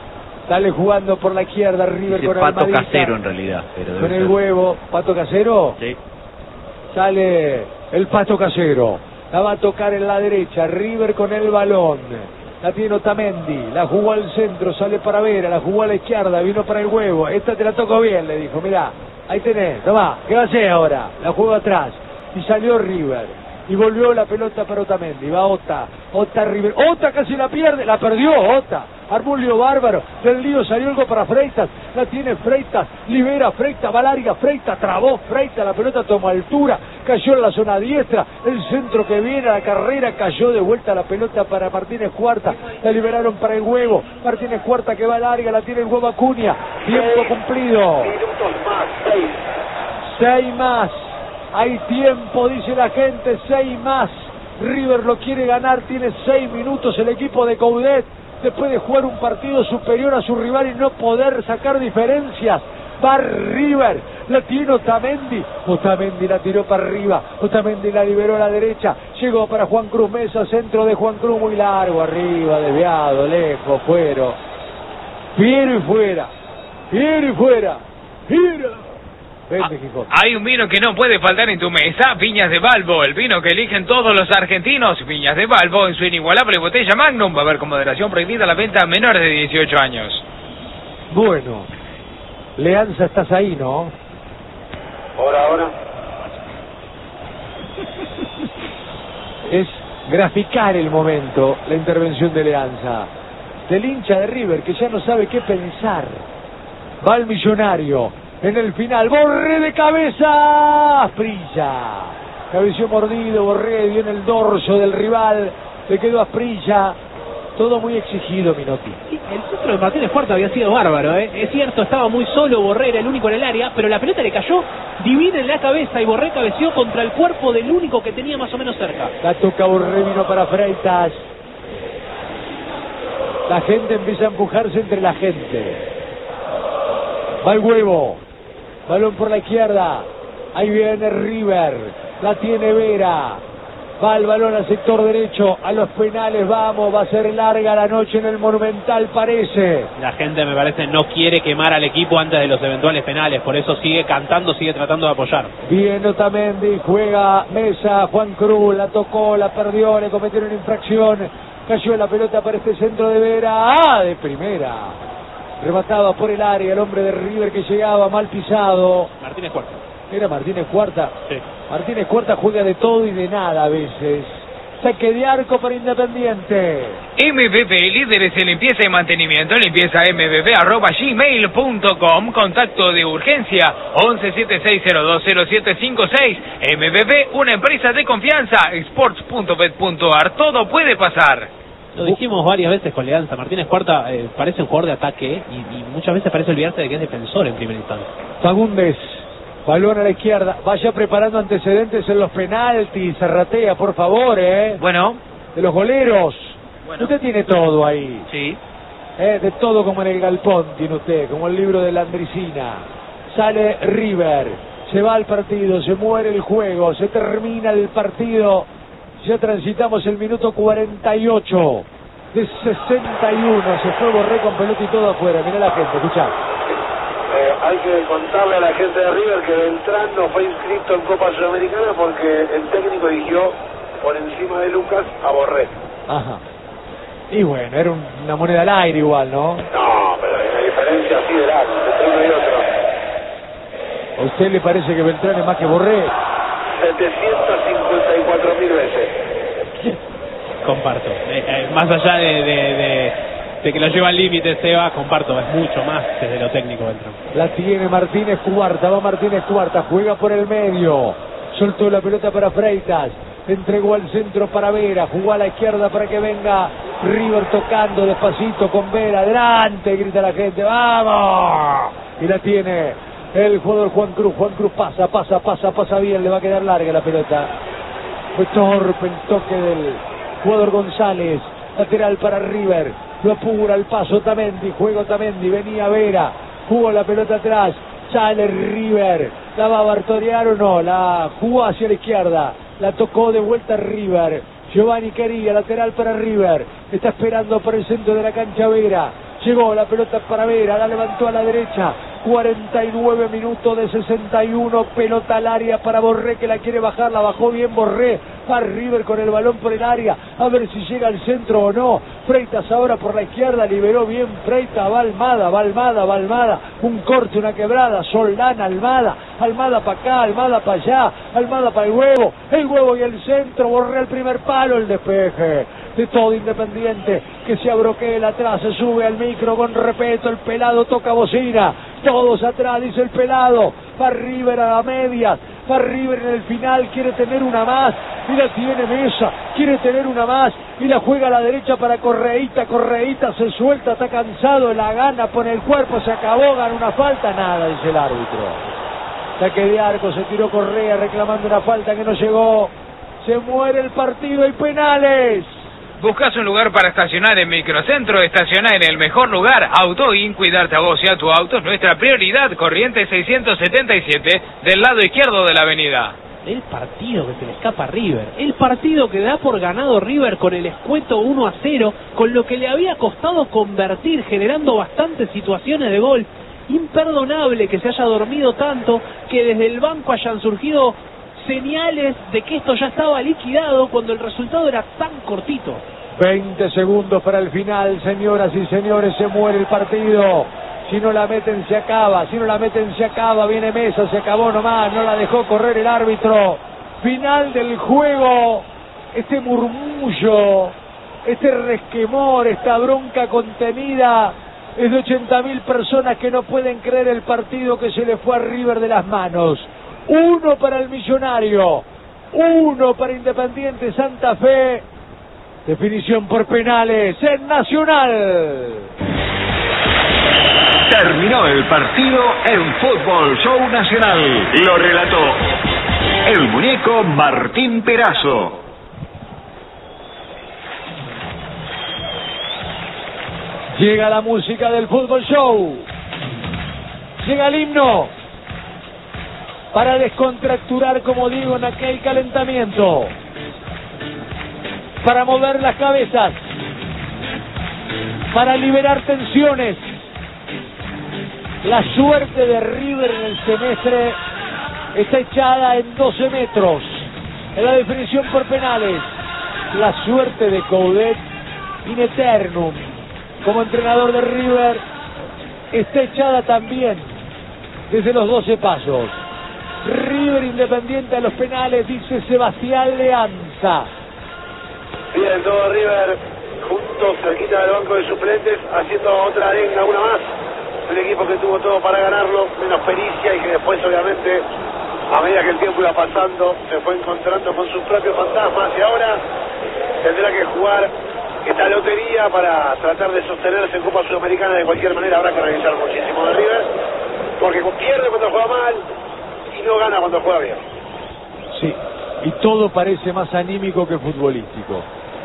Dale jugando por la izquierda, River Dice con Pato Almadita. Casero en realidad. Pero debe Con el ser. huevo, Pato Casero. Sí. Sale el Pato Casero. La va a tocar en la derecha. River con el balón. La tiene Otamendi. La jugó al centro. Sale para Vera. La jugó a la izquierda. Vino para el huevo. Esta te la toco bien, le dijo. Mirá, ahí tenés. Tomá. ¿Qué va a hacer ahora? La juego atrás. Y salió River. Y volvió la pelota para Otamendi. Va Ota. Ota River. Ota casi la pierde. La perdió Ota. Armó un lío bárbaro. Del lío salió algo para Freitas. La tiene Freitas. Libera Freitas. Va larga Freitas. Trabó Freitas. La pelota tomó altura. Cayó en la zona diestra. El centro que viene a la carrera. Cayó de vuelta la pelota para Martínez Cuarta. La liberaron para el huevo. Martínez Cuarta que va larga. La tiene el huevo Acuña. Tiempo cumplido. Minutos más, seis. Seis más. Hay tiempo, dice la gente. Seis más. River lo quiere ganar. Tiene seis minutos el equipo de Coudet. Después de jugar un partido superior a su rival y no poder sacar diferencias. Va River, la tiene Otamendi. Otamendi la tiró para arriba. Otamendi la liberó a la derecha. Llegó para Juan Cruz Mesa, centro de Juan Cruz muy largo. Arriba, desviado, lejos, fuera. Fiero y fuera. Fiero y fuera. Fiero. Vente, Quijote. Hay un vino que no puede faltar en tu mesa, Viñas de Balbo, el vino que eligen todos los argentinos. Viñas de Balbo en su inigualable botella Magnum. Va a haber con moderación prohibida la venta a menores de dieciocho años. Bueno, Leanza, estás ahí, ¿no? Ahora, ahora. Es graficar el momento, la intervención de Leanza. Del hincha de River que ya no sabe qué pensar. Va el millonario. En el final, Borré de cabeza, Asprilla. Cabeció mordido, Borré dio en el dorso del rival, le quedó Asprilla. Todo muy exigido, Minotti. Sí, el centro de Martínez Cuarta había sido bárbaro, ¿eh? Es cierto, estaba muy solo, Borré era el único en el área, pero la pelota le cayó divina en la cabeza y Borré cabeció contra el cuerpo del único que tenía más o menos cerca. La toca Borré, vino para Freitas. La gente empieza a empujarse entre la gente. Va el huevo. Balón por la izquierda. Ahí viene River. La tiene Vera. Va el balón al sector derecho. A los penales vamos. Va a ser larga la noche en el Monumental, parece. La gente, me parece, no quiere quemar al equipo antes de los eventuales penales. Por eso sigue cantando, sigue tratando de apoyar. Bien Otamendi. Juega Mesa. Juan Cruz. La tocó, la perdió. Le cometieron infracción. Cayó la pelota para este centro de Vera. ¡Ah! De primera. Remataba por el área el hombre de River que llegaba mal pisado. Martínez Cuarta. Era Martínez Cuarta. Sí. Martínez Cuarta juega de todo y de nada a veces. Saque de arco para Independiente. M V P, líderes en limpieza y mantenimiento, limpieza m v p arroba gmail punto com, contacto de urgencia once siete seis cero dos cero siete cinco seis. M V P, una empresa de confianza, sports punto bet punto a r, todo puede pasar. Lo dijimos varias veces con Leanza, Martínez Cuarta eh, parece un jugador de ataque ¿eh? y, y muchas veces parece olvidarse de que es defensor en primera instancia. Fagundes, balón a la izquierda, vaya preparando antecedentes en los penaltis, Zarratea, por favor, eh. Bueno. De los goleros. Bueno. Usted tiene todo ahí. Sí. Eh, de todo como en el galpón tiene usted, como el libro de la Andricina. Sale River, se va al partido, se muere el juego, se termina el partido. Ya transitamos el minuto cuarenta y ocho de sesenta y uno. Se fue Borré con pelota y todo afuera. Mirá la gente, escuchá. Eh, hay que contarle a la gente de River que Beltrán no fue inscrito en Copa Sudamericana porque el técnico eligió por encima de Lucas a Borré. Ajá. Y bueno, era un- una moneda al aire igual, ¿no? No, pero hay una diferencia sideral entre uno y otro. ¿A usted le parece que Beltrán es más que Borré? setecientas cincuenta y cuatro mil veces. Comparto. Eh, eh, más allá de, de, de, de que lo lleva al límite, Seba, comparto, es mucho más desde lo técnico Beltrán. La tiene Martínez Cuarta, va Martínez Cuarta, juega por el medio. Soltó la pelota para Freitas. Entregó al centro para Vera, jugó a la izquierda para que venga River tocando despacito con Vera. Adelante, grita la gente, ¡vamos! Y la tiene el jugador Juan Cruz. Juan Cruz pasa, pasa, pasa, pasa bien, le va a quedar larga la pelota. Fue torpe el toque del jugador González. Lateral para River, lo apura el paso Otamendi, juega Otamendi, venía Vera, jugó la pelota atrás, sale River, la va a bartorear o no, la jugó hacia la izquierda, la tocó de vuelta River. Giovanni Caría, lateral para River, está esperando por el centro de la cancha Vera, Llegó la pelota para Vera, la levantó a la derecha. cuarenta y nueve minutos de sesenta y uno, pelota al área para Borré, que la quiere bajar, la bajó bien Borré. Va River con el balón por el área, a ver si llega al centro o no. Freitas ahora por la izquierda, liberó bien Freitas, va Almada, va Almada, va Almada. Un corte, una quebrada, Soldán, Almada. Almada para acá, Almada para allá, Almada para el huevo. El huevo y el centro, Borré el primer palo, el despeje de todo Independiente, que se abroquela atrás, se sube al micro con respeto, el pelado toca bocina, todos atrás, dice el pelado, va River a la media, va River en el final, quiere tener una más, y la tiene Mesa, quiere tener una más, y la juega a la derecha para Correíta, Correíta se suelta, está cansado, la gana, pone el cuerpo, se acabó, gana una falta, nada, dice el árbitro. Saque de arco, se tiró Correa reclamando una falta que no llegó, se muere el partido y penales. ¿Buscas un lugar para estacionar en Microcentro? Estaciona en el mejor lugar. Autoin, cuidarte a vos y a tu auto es nuestra prioridad. Corrientes seiscientos setenta y siete, del lado izquierdo de la avenida. El partido que se le escapa a River. El partido que da por ganado River con el escueto uno a cero, con lo que le había costado convertir, generando bastantes situaciones de gol. Imperdonable que se haya dormido tanto, que desde el banco hayan surgido señales de que esto ya estaba liquidado cuando el resultado era tan cortito. veinte segundos para el final, señoras y señores, se muere el partido. Si no la meten se acaba, si no la meten se acaba, viene Mesa, se acabó nomás, no la dejó correr el árbitro. Final del juego, este murmullo, este resquemor, esta bronca contenida es de ochenta mil personas que no pueden creer el partido que se le fue a River de las manos. Uno para el Millonario, uno para Independiente Santa Fe. Definición por penales en Nacional. Terminó el partido en Fútbol Show Nacional. Lo relató el muñeco Martín Perazo. Llega la música del Fútbol Show. Llega el himno para descontracturar, como digo, en aquel calentamiento, para mover las cabezas, para liberar tensiones. La suerte de River en el semestre está echada en doce metros en la definición por penales. La suerte de Coudet in eternum como entrenador de River está echada también desde los doce pasos. River Independiente a los penales, dice Sebastián Leanza. Bien, todo River juntos, cerquita del banco de suplentes, haciendo otra arenga, una más. Un equipo que tuvo todo para ganarlo, menos pericia, y que después, obviamente, a medida que el tiempo iba pasando, se fue encontrando con sus propios fantasmas, y ahora tendrá que jugar esta lotería para tratar de sostenerse en Copa Sudamericana. De cualquier manera habrá que revisar muchísimo de River, porque pierde cuando juega mal y no gana cuando juega bien. Sí, y todo parece más anímico que futbolístico.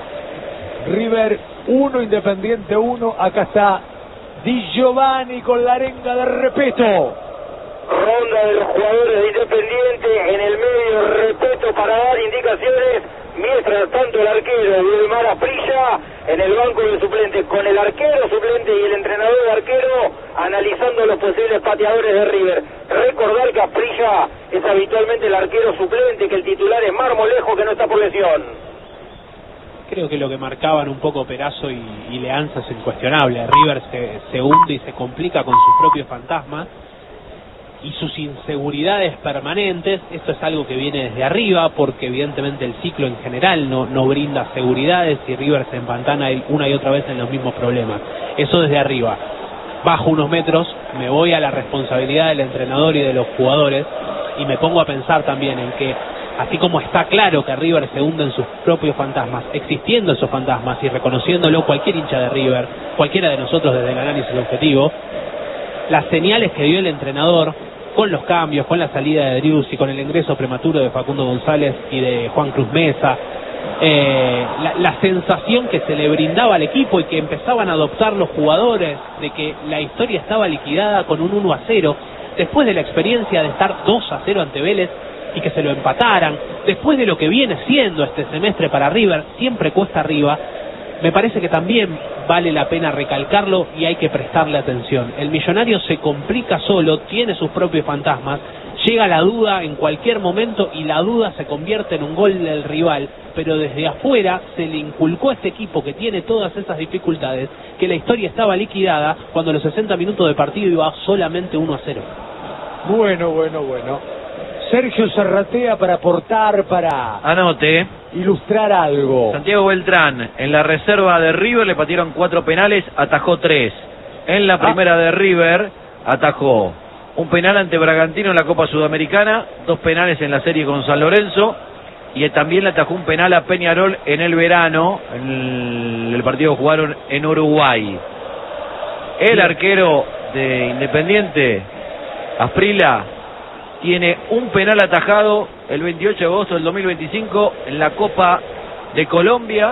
River uno, Independiente uno, acá está Di Giovanni con la arenga de respeto. Ronda de los jugadores de Independiente en el medio, respeto para dar indicaciones, mientras tanto el arquero Wilmar Asprilla en el banco de suplentes, con el arquero suplente y el entrenador de arquero analizando los posibles pateadores de River. Recordar que Asprilla es habitualmente el arquero suplente, que el titular es Marmolejo, que no está por lesión. Creo que lo que marcaban un poco Perazo y, y Leanza es incuestionable. River se, se hunde y se complica con sus propios fantasmas y sus inseguridades permanentes. Esto es algo que viene desde arriba, porque evidentemente el ciclo en general no, no brinda seguridades y River se empantana una y otra vez en los mismos problemas. Eso desde arriba. Bajo unos metros, me voy a la responsabilidad del entrenador y de los jugadores y me pongo a pensar también en que, así como está claro que River se hunde en sus propios fantasmas, existiendo esos fantasmas y reconociéndolo cualquier hincha de River, cualquiera de nosotros desde el análisis objetivo, las señales que dio el entrenador con los cambios, con la salida de Driussi, con el ingreso prematuro de Facundo González y de Juan Cruz Mesa, eh, la, la sensación que se le brindaba al equipo y que empezaban a adoptar los jugadores de que la historia estaba liquidada con un uno a cero, después de la experiencia de estar dos a cero ante Vélez y que se lo empataran, después de lo que viene siendo este semestre para River, siempre cuesta arriba. me parece que también vale la pena recalcarlo y hay que prestarle atención. El Millonario se complica solo, tiene sus propios fantasmas, llega la duda en cualquier momento y la duda se convierte en un gol del rival, pero desde afuera se le inculcó a este equipo que tiene todas esas dificultades que la historia estaba liquidada cuando a los sesenta minutos de partido iba solamente uno a cero. Bueno, bueno, bueno. Sergio Zarratea para aportar, para Anote. ilustrar algo. Santiago Beltrán, en la reserva de River le patearon cuatro penales, atajó tres. En la primera ah. de River atajó un penal ante Bragantino en la Copa Sudamericana, dos penales en la serie con San Lorenzo, y también le atajó un penal a Peñarol en el verano, en el partido que jugaron en Uruguay. El arquero de Independiente, Asprilla, tiene un penal atajado el veintiocho de agosto del dos mil veinticinco en la Copa de Colombia,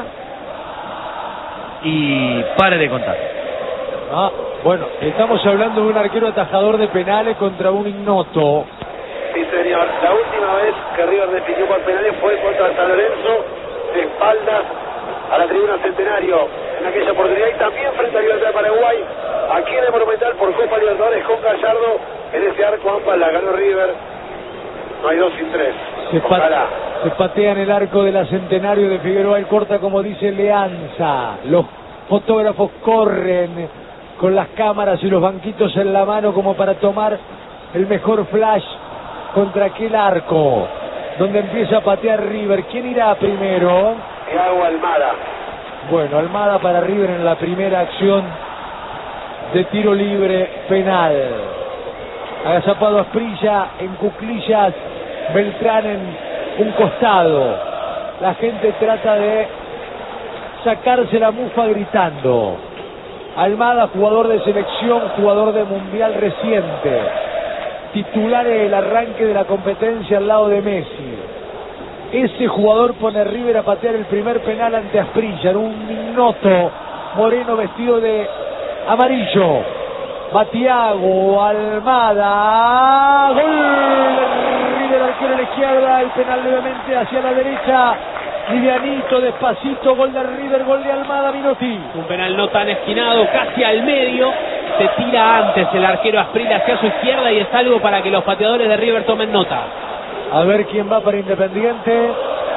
y pare de contar. Ah, bueno, estamos hablando de un arquero atajador de penales contra un ignoto. Sí, señor. La última vez que River definió por penales fue contra San Lorenzo, de espaldas a la tribuna Centenario en aquella oportunidad, y también frente a Libertad de Paraguay, aquí en el Monumental por Copa Libertadores con Gallardo. En ese arco ambas la ganó River. No hay dos sin tres. Se, pat se patea en el arco de la Centenario de Figueroa y corta, como dice Leanza. Los fotógrafos corren con las cámaras y los banquitos en la mano como para tomar el mejor flash contra aquel arco donde empieza a patear River. ¿Quién irá primero? Thiago Almada. Bueno, Almada para River en la primera acción de tiro libre penal. Agazapado Asprilla en cuclillas, Beltrán en un costado. La gente trata de sacarse la mufa gritando. Almada, jugador de selección, jugador de mundial reciente, titular en el arranque de la competencia al lado de Messi. Ese jugador pone a River a patear el primer penal ante Asprilla, en un ignoto moreno vestido de amarillo. Va Thiago Almada, gol de River, arquero a la izquierda, el penal nuevamente hacia la derecha, livianito, despacito, gol de River, gol de Almada, Minotti. Un penal no tan esquinado, casi al medio, se tira antes el arquero Asprilla hacia su izquierda y es algo para que los pateadores de River tomen nota. A ver quién va para Independiente. Bueno,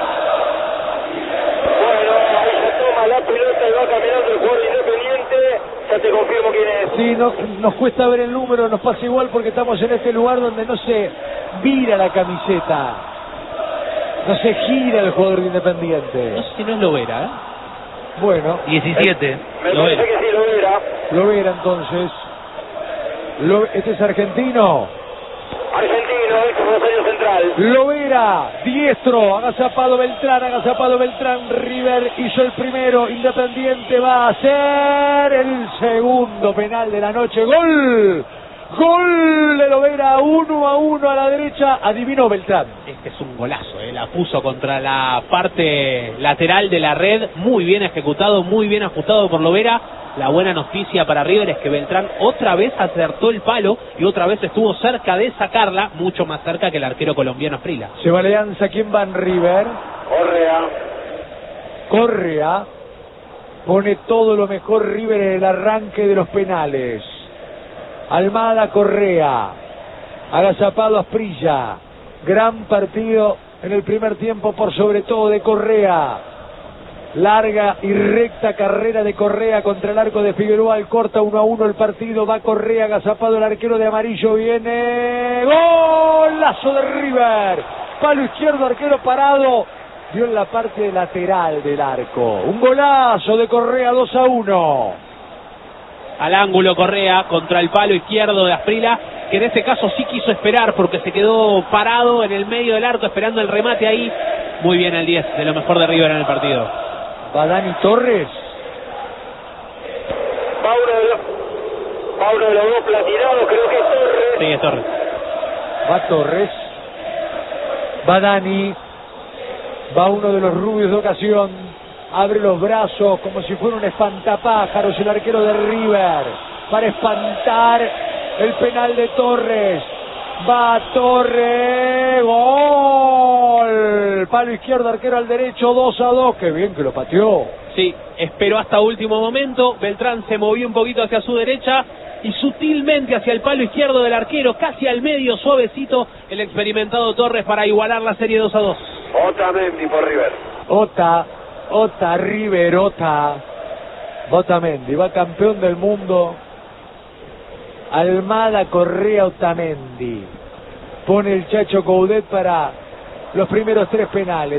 ahí se toma la pelota y va caminando el jugador de Independiente. Ya te confirmo quién es. Sí, no, nos cuesta ver el número, nos pasa igual porque estamos en este lugar donde no se vira la camiseta, no se gira el jugador de Independiente. No sé si no es Lovera, ¿eh? Bueno, diecisiete. Eh, me parece que sí, Lovera. Lovera entonces. Lo, este es argentino. Argentino, ex Rosario Central. Lovera, diestro, agazapado Beltrán, agazapado Beltrán, River hizo el primero, Independiente va a hacer el segundo penal de la noche, gol, gol de Lovera, uno a uno a la derecha, adivinó Beltrán. Este es un golazo, ¿eh? La puso contra la parte lateral de la red, muy bien ejecutado, muy bien ajustado por Lovera. La buena noticia para River es que Beltrán otra vez acertó el palo y otra vez estuvo cerca de sacarla, mucho más cerca que el arquero colombiano Asprilla. Se va Alianza, ¿quién va en River? Correa. Correa pone todo lo mejor River en el arranque de los penales. Almada, Correa, agazapado Asprilla, gran partido en el primer tiempo por sobre todo de Correa. Larga y recta carrera de Correa contra el arco de Figueroa, el corta uno a uno el partido, va Correa, agazapado el arquero de amarillo, viene golazo de River, palo izquierdo, arquero parado, dio en la parte lateral del arco, un golazo de Correa, dos a uno. Al ángulo Correa contra el palo izquierdo de Asprilla, que en este caso sí quiso esperar porque se quedó parado en el medio del arco esperando el remate ahí. Muy bien el diez, de lo mejor de River en el partido. Va Dani Torres. Va uno de los, va uno de los dos platinados, creo que es Torres. Sí, es Torres. Va Torres. Va Dani. Va uno de los rubios de ocasión. Abre los brazos como si fuera un espantapájaros el arquero de River para espantar el penal de Torres. Va Torres, gol, palo izquierdo, arquero al derecho, dos a dos, qué bien que lo pateó. Sí, esperó hasta último momento. Beltrán se movió un poquito hacia su derecha y sutilmente hacia el palo izquierdo del arquero, casi al medio, suavecito, el experimentado Torres para igualar la serie dos a dos. Otamendi por River. Ota, Ota, River, Ota. Otamendi, va campeón del mundo. Almada, Correa, Otamendi. Pone el Chacho Coudet para los primeros tres penales.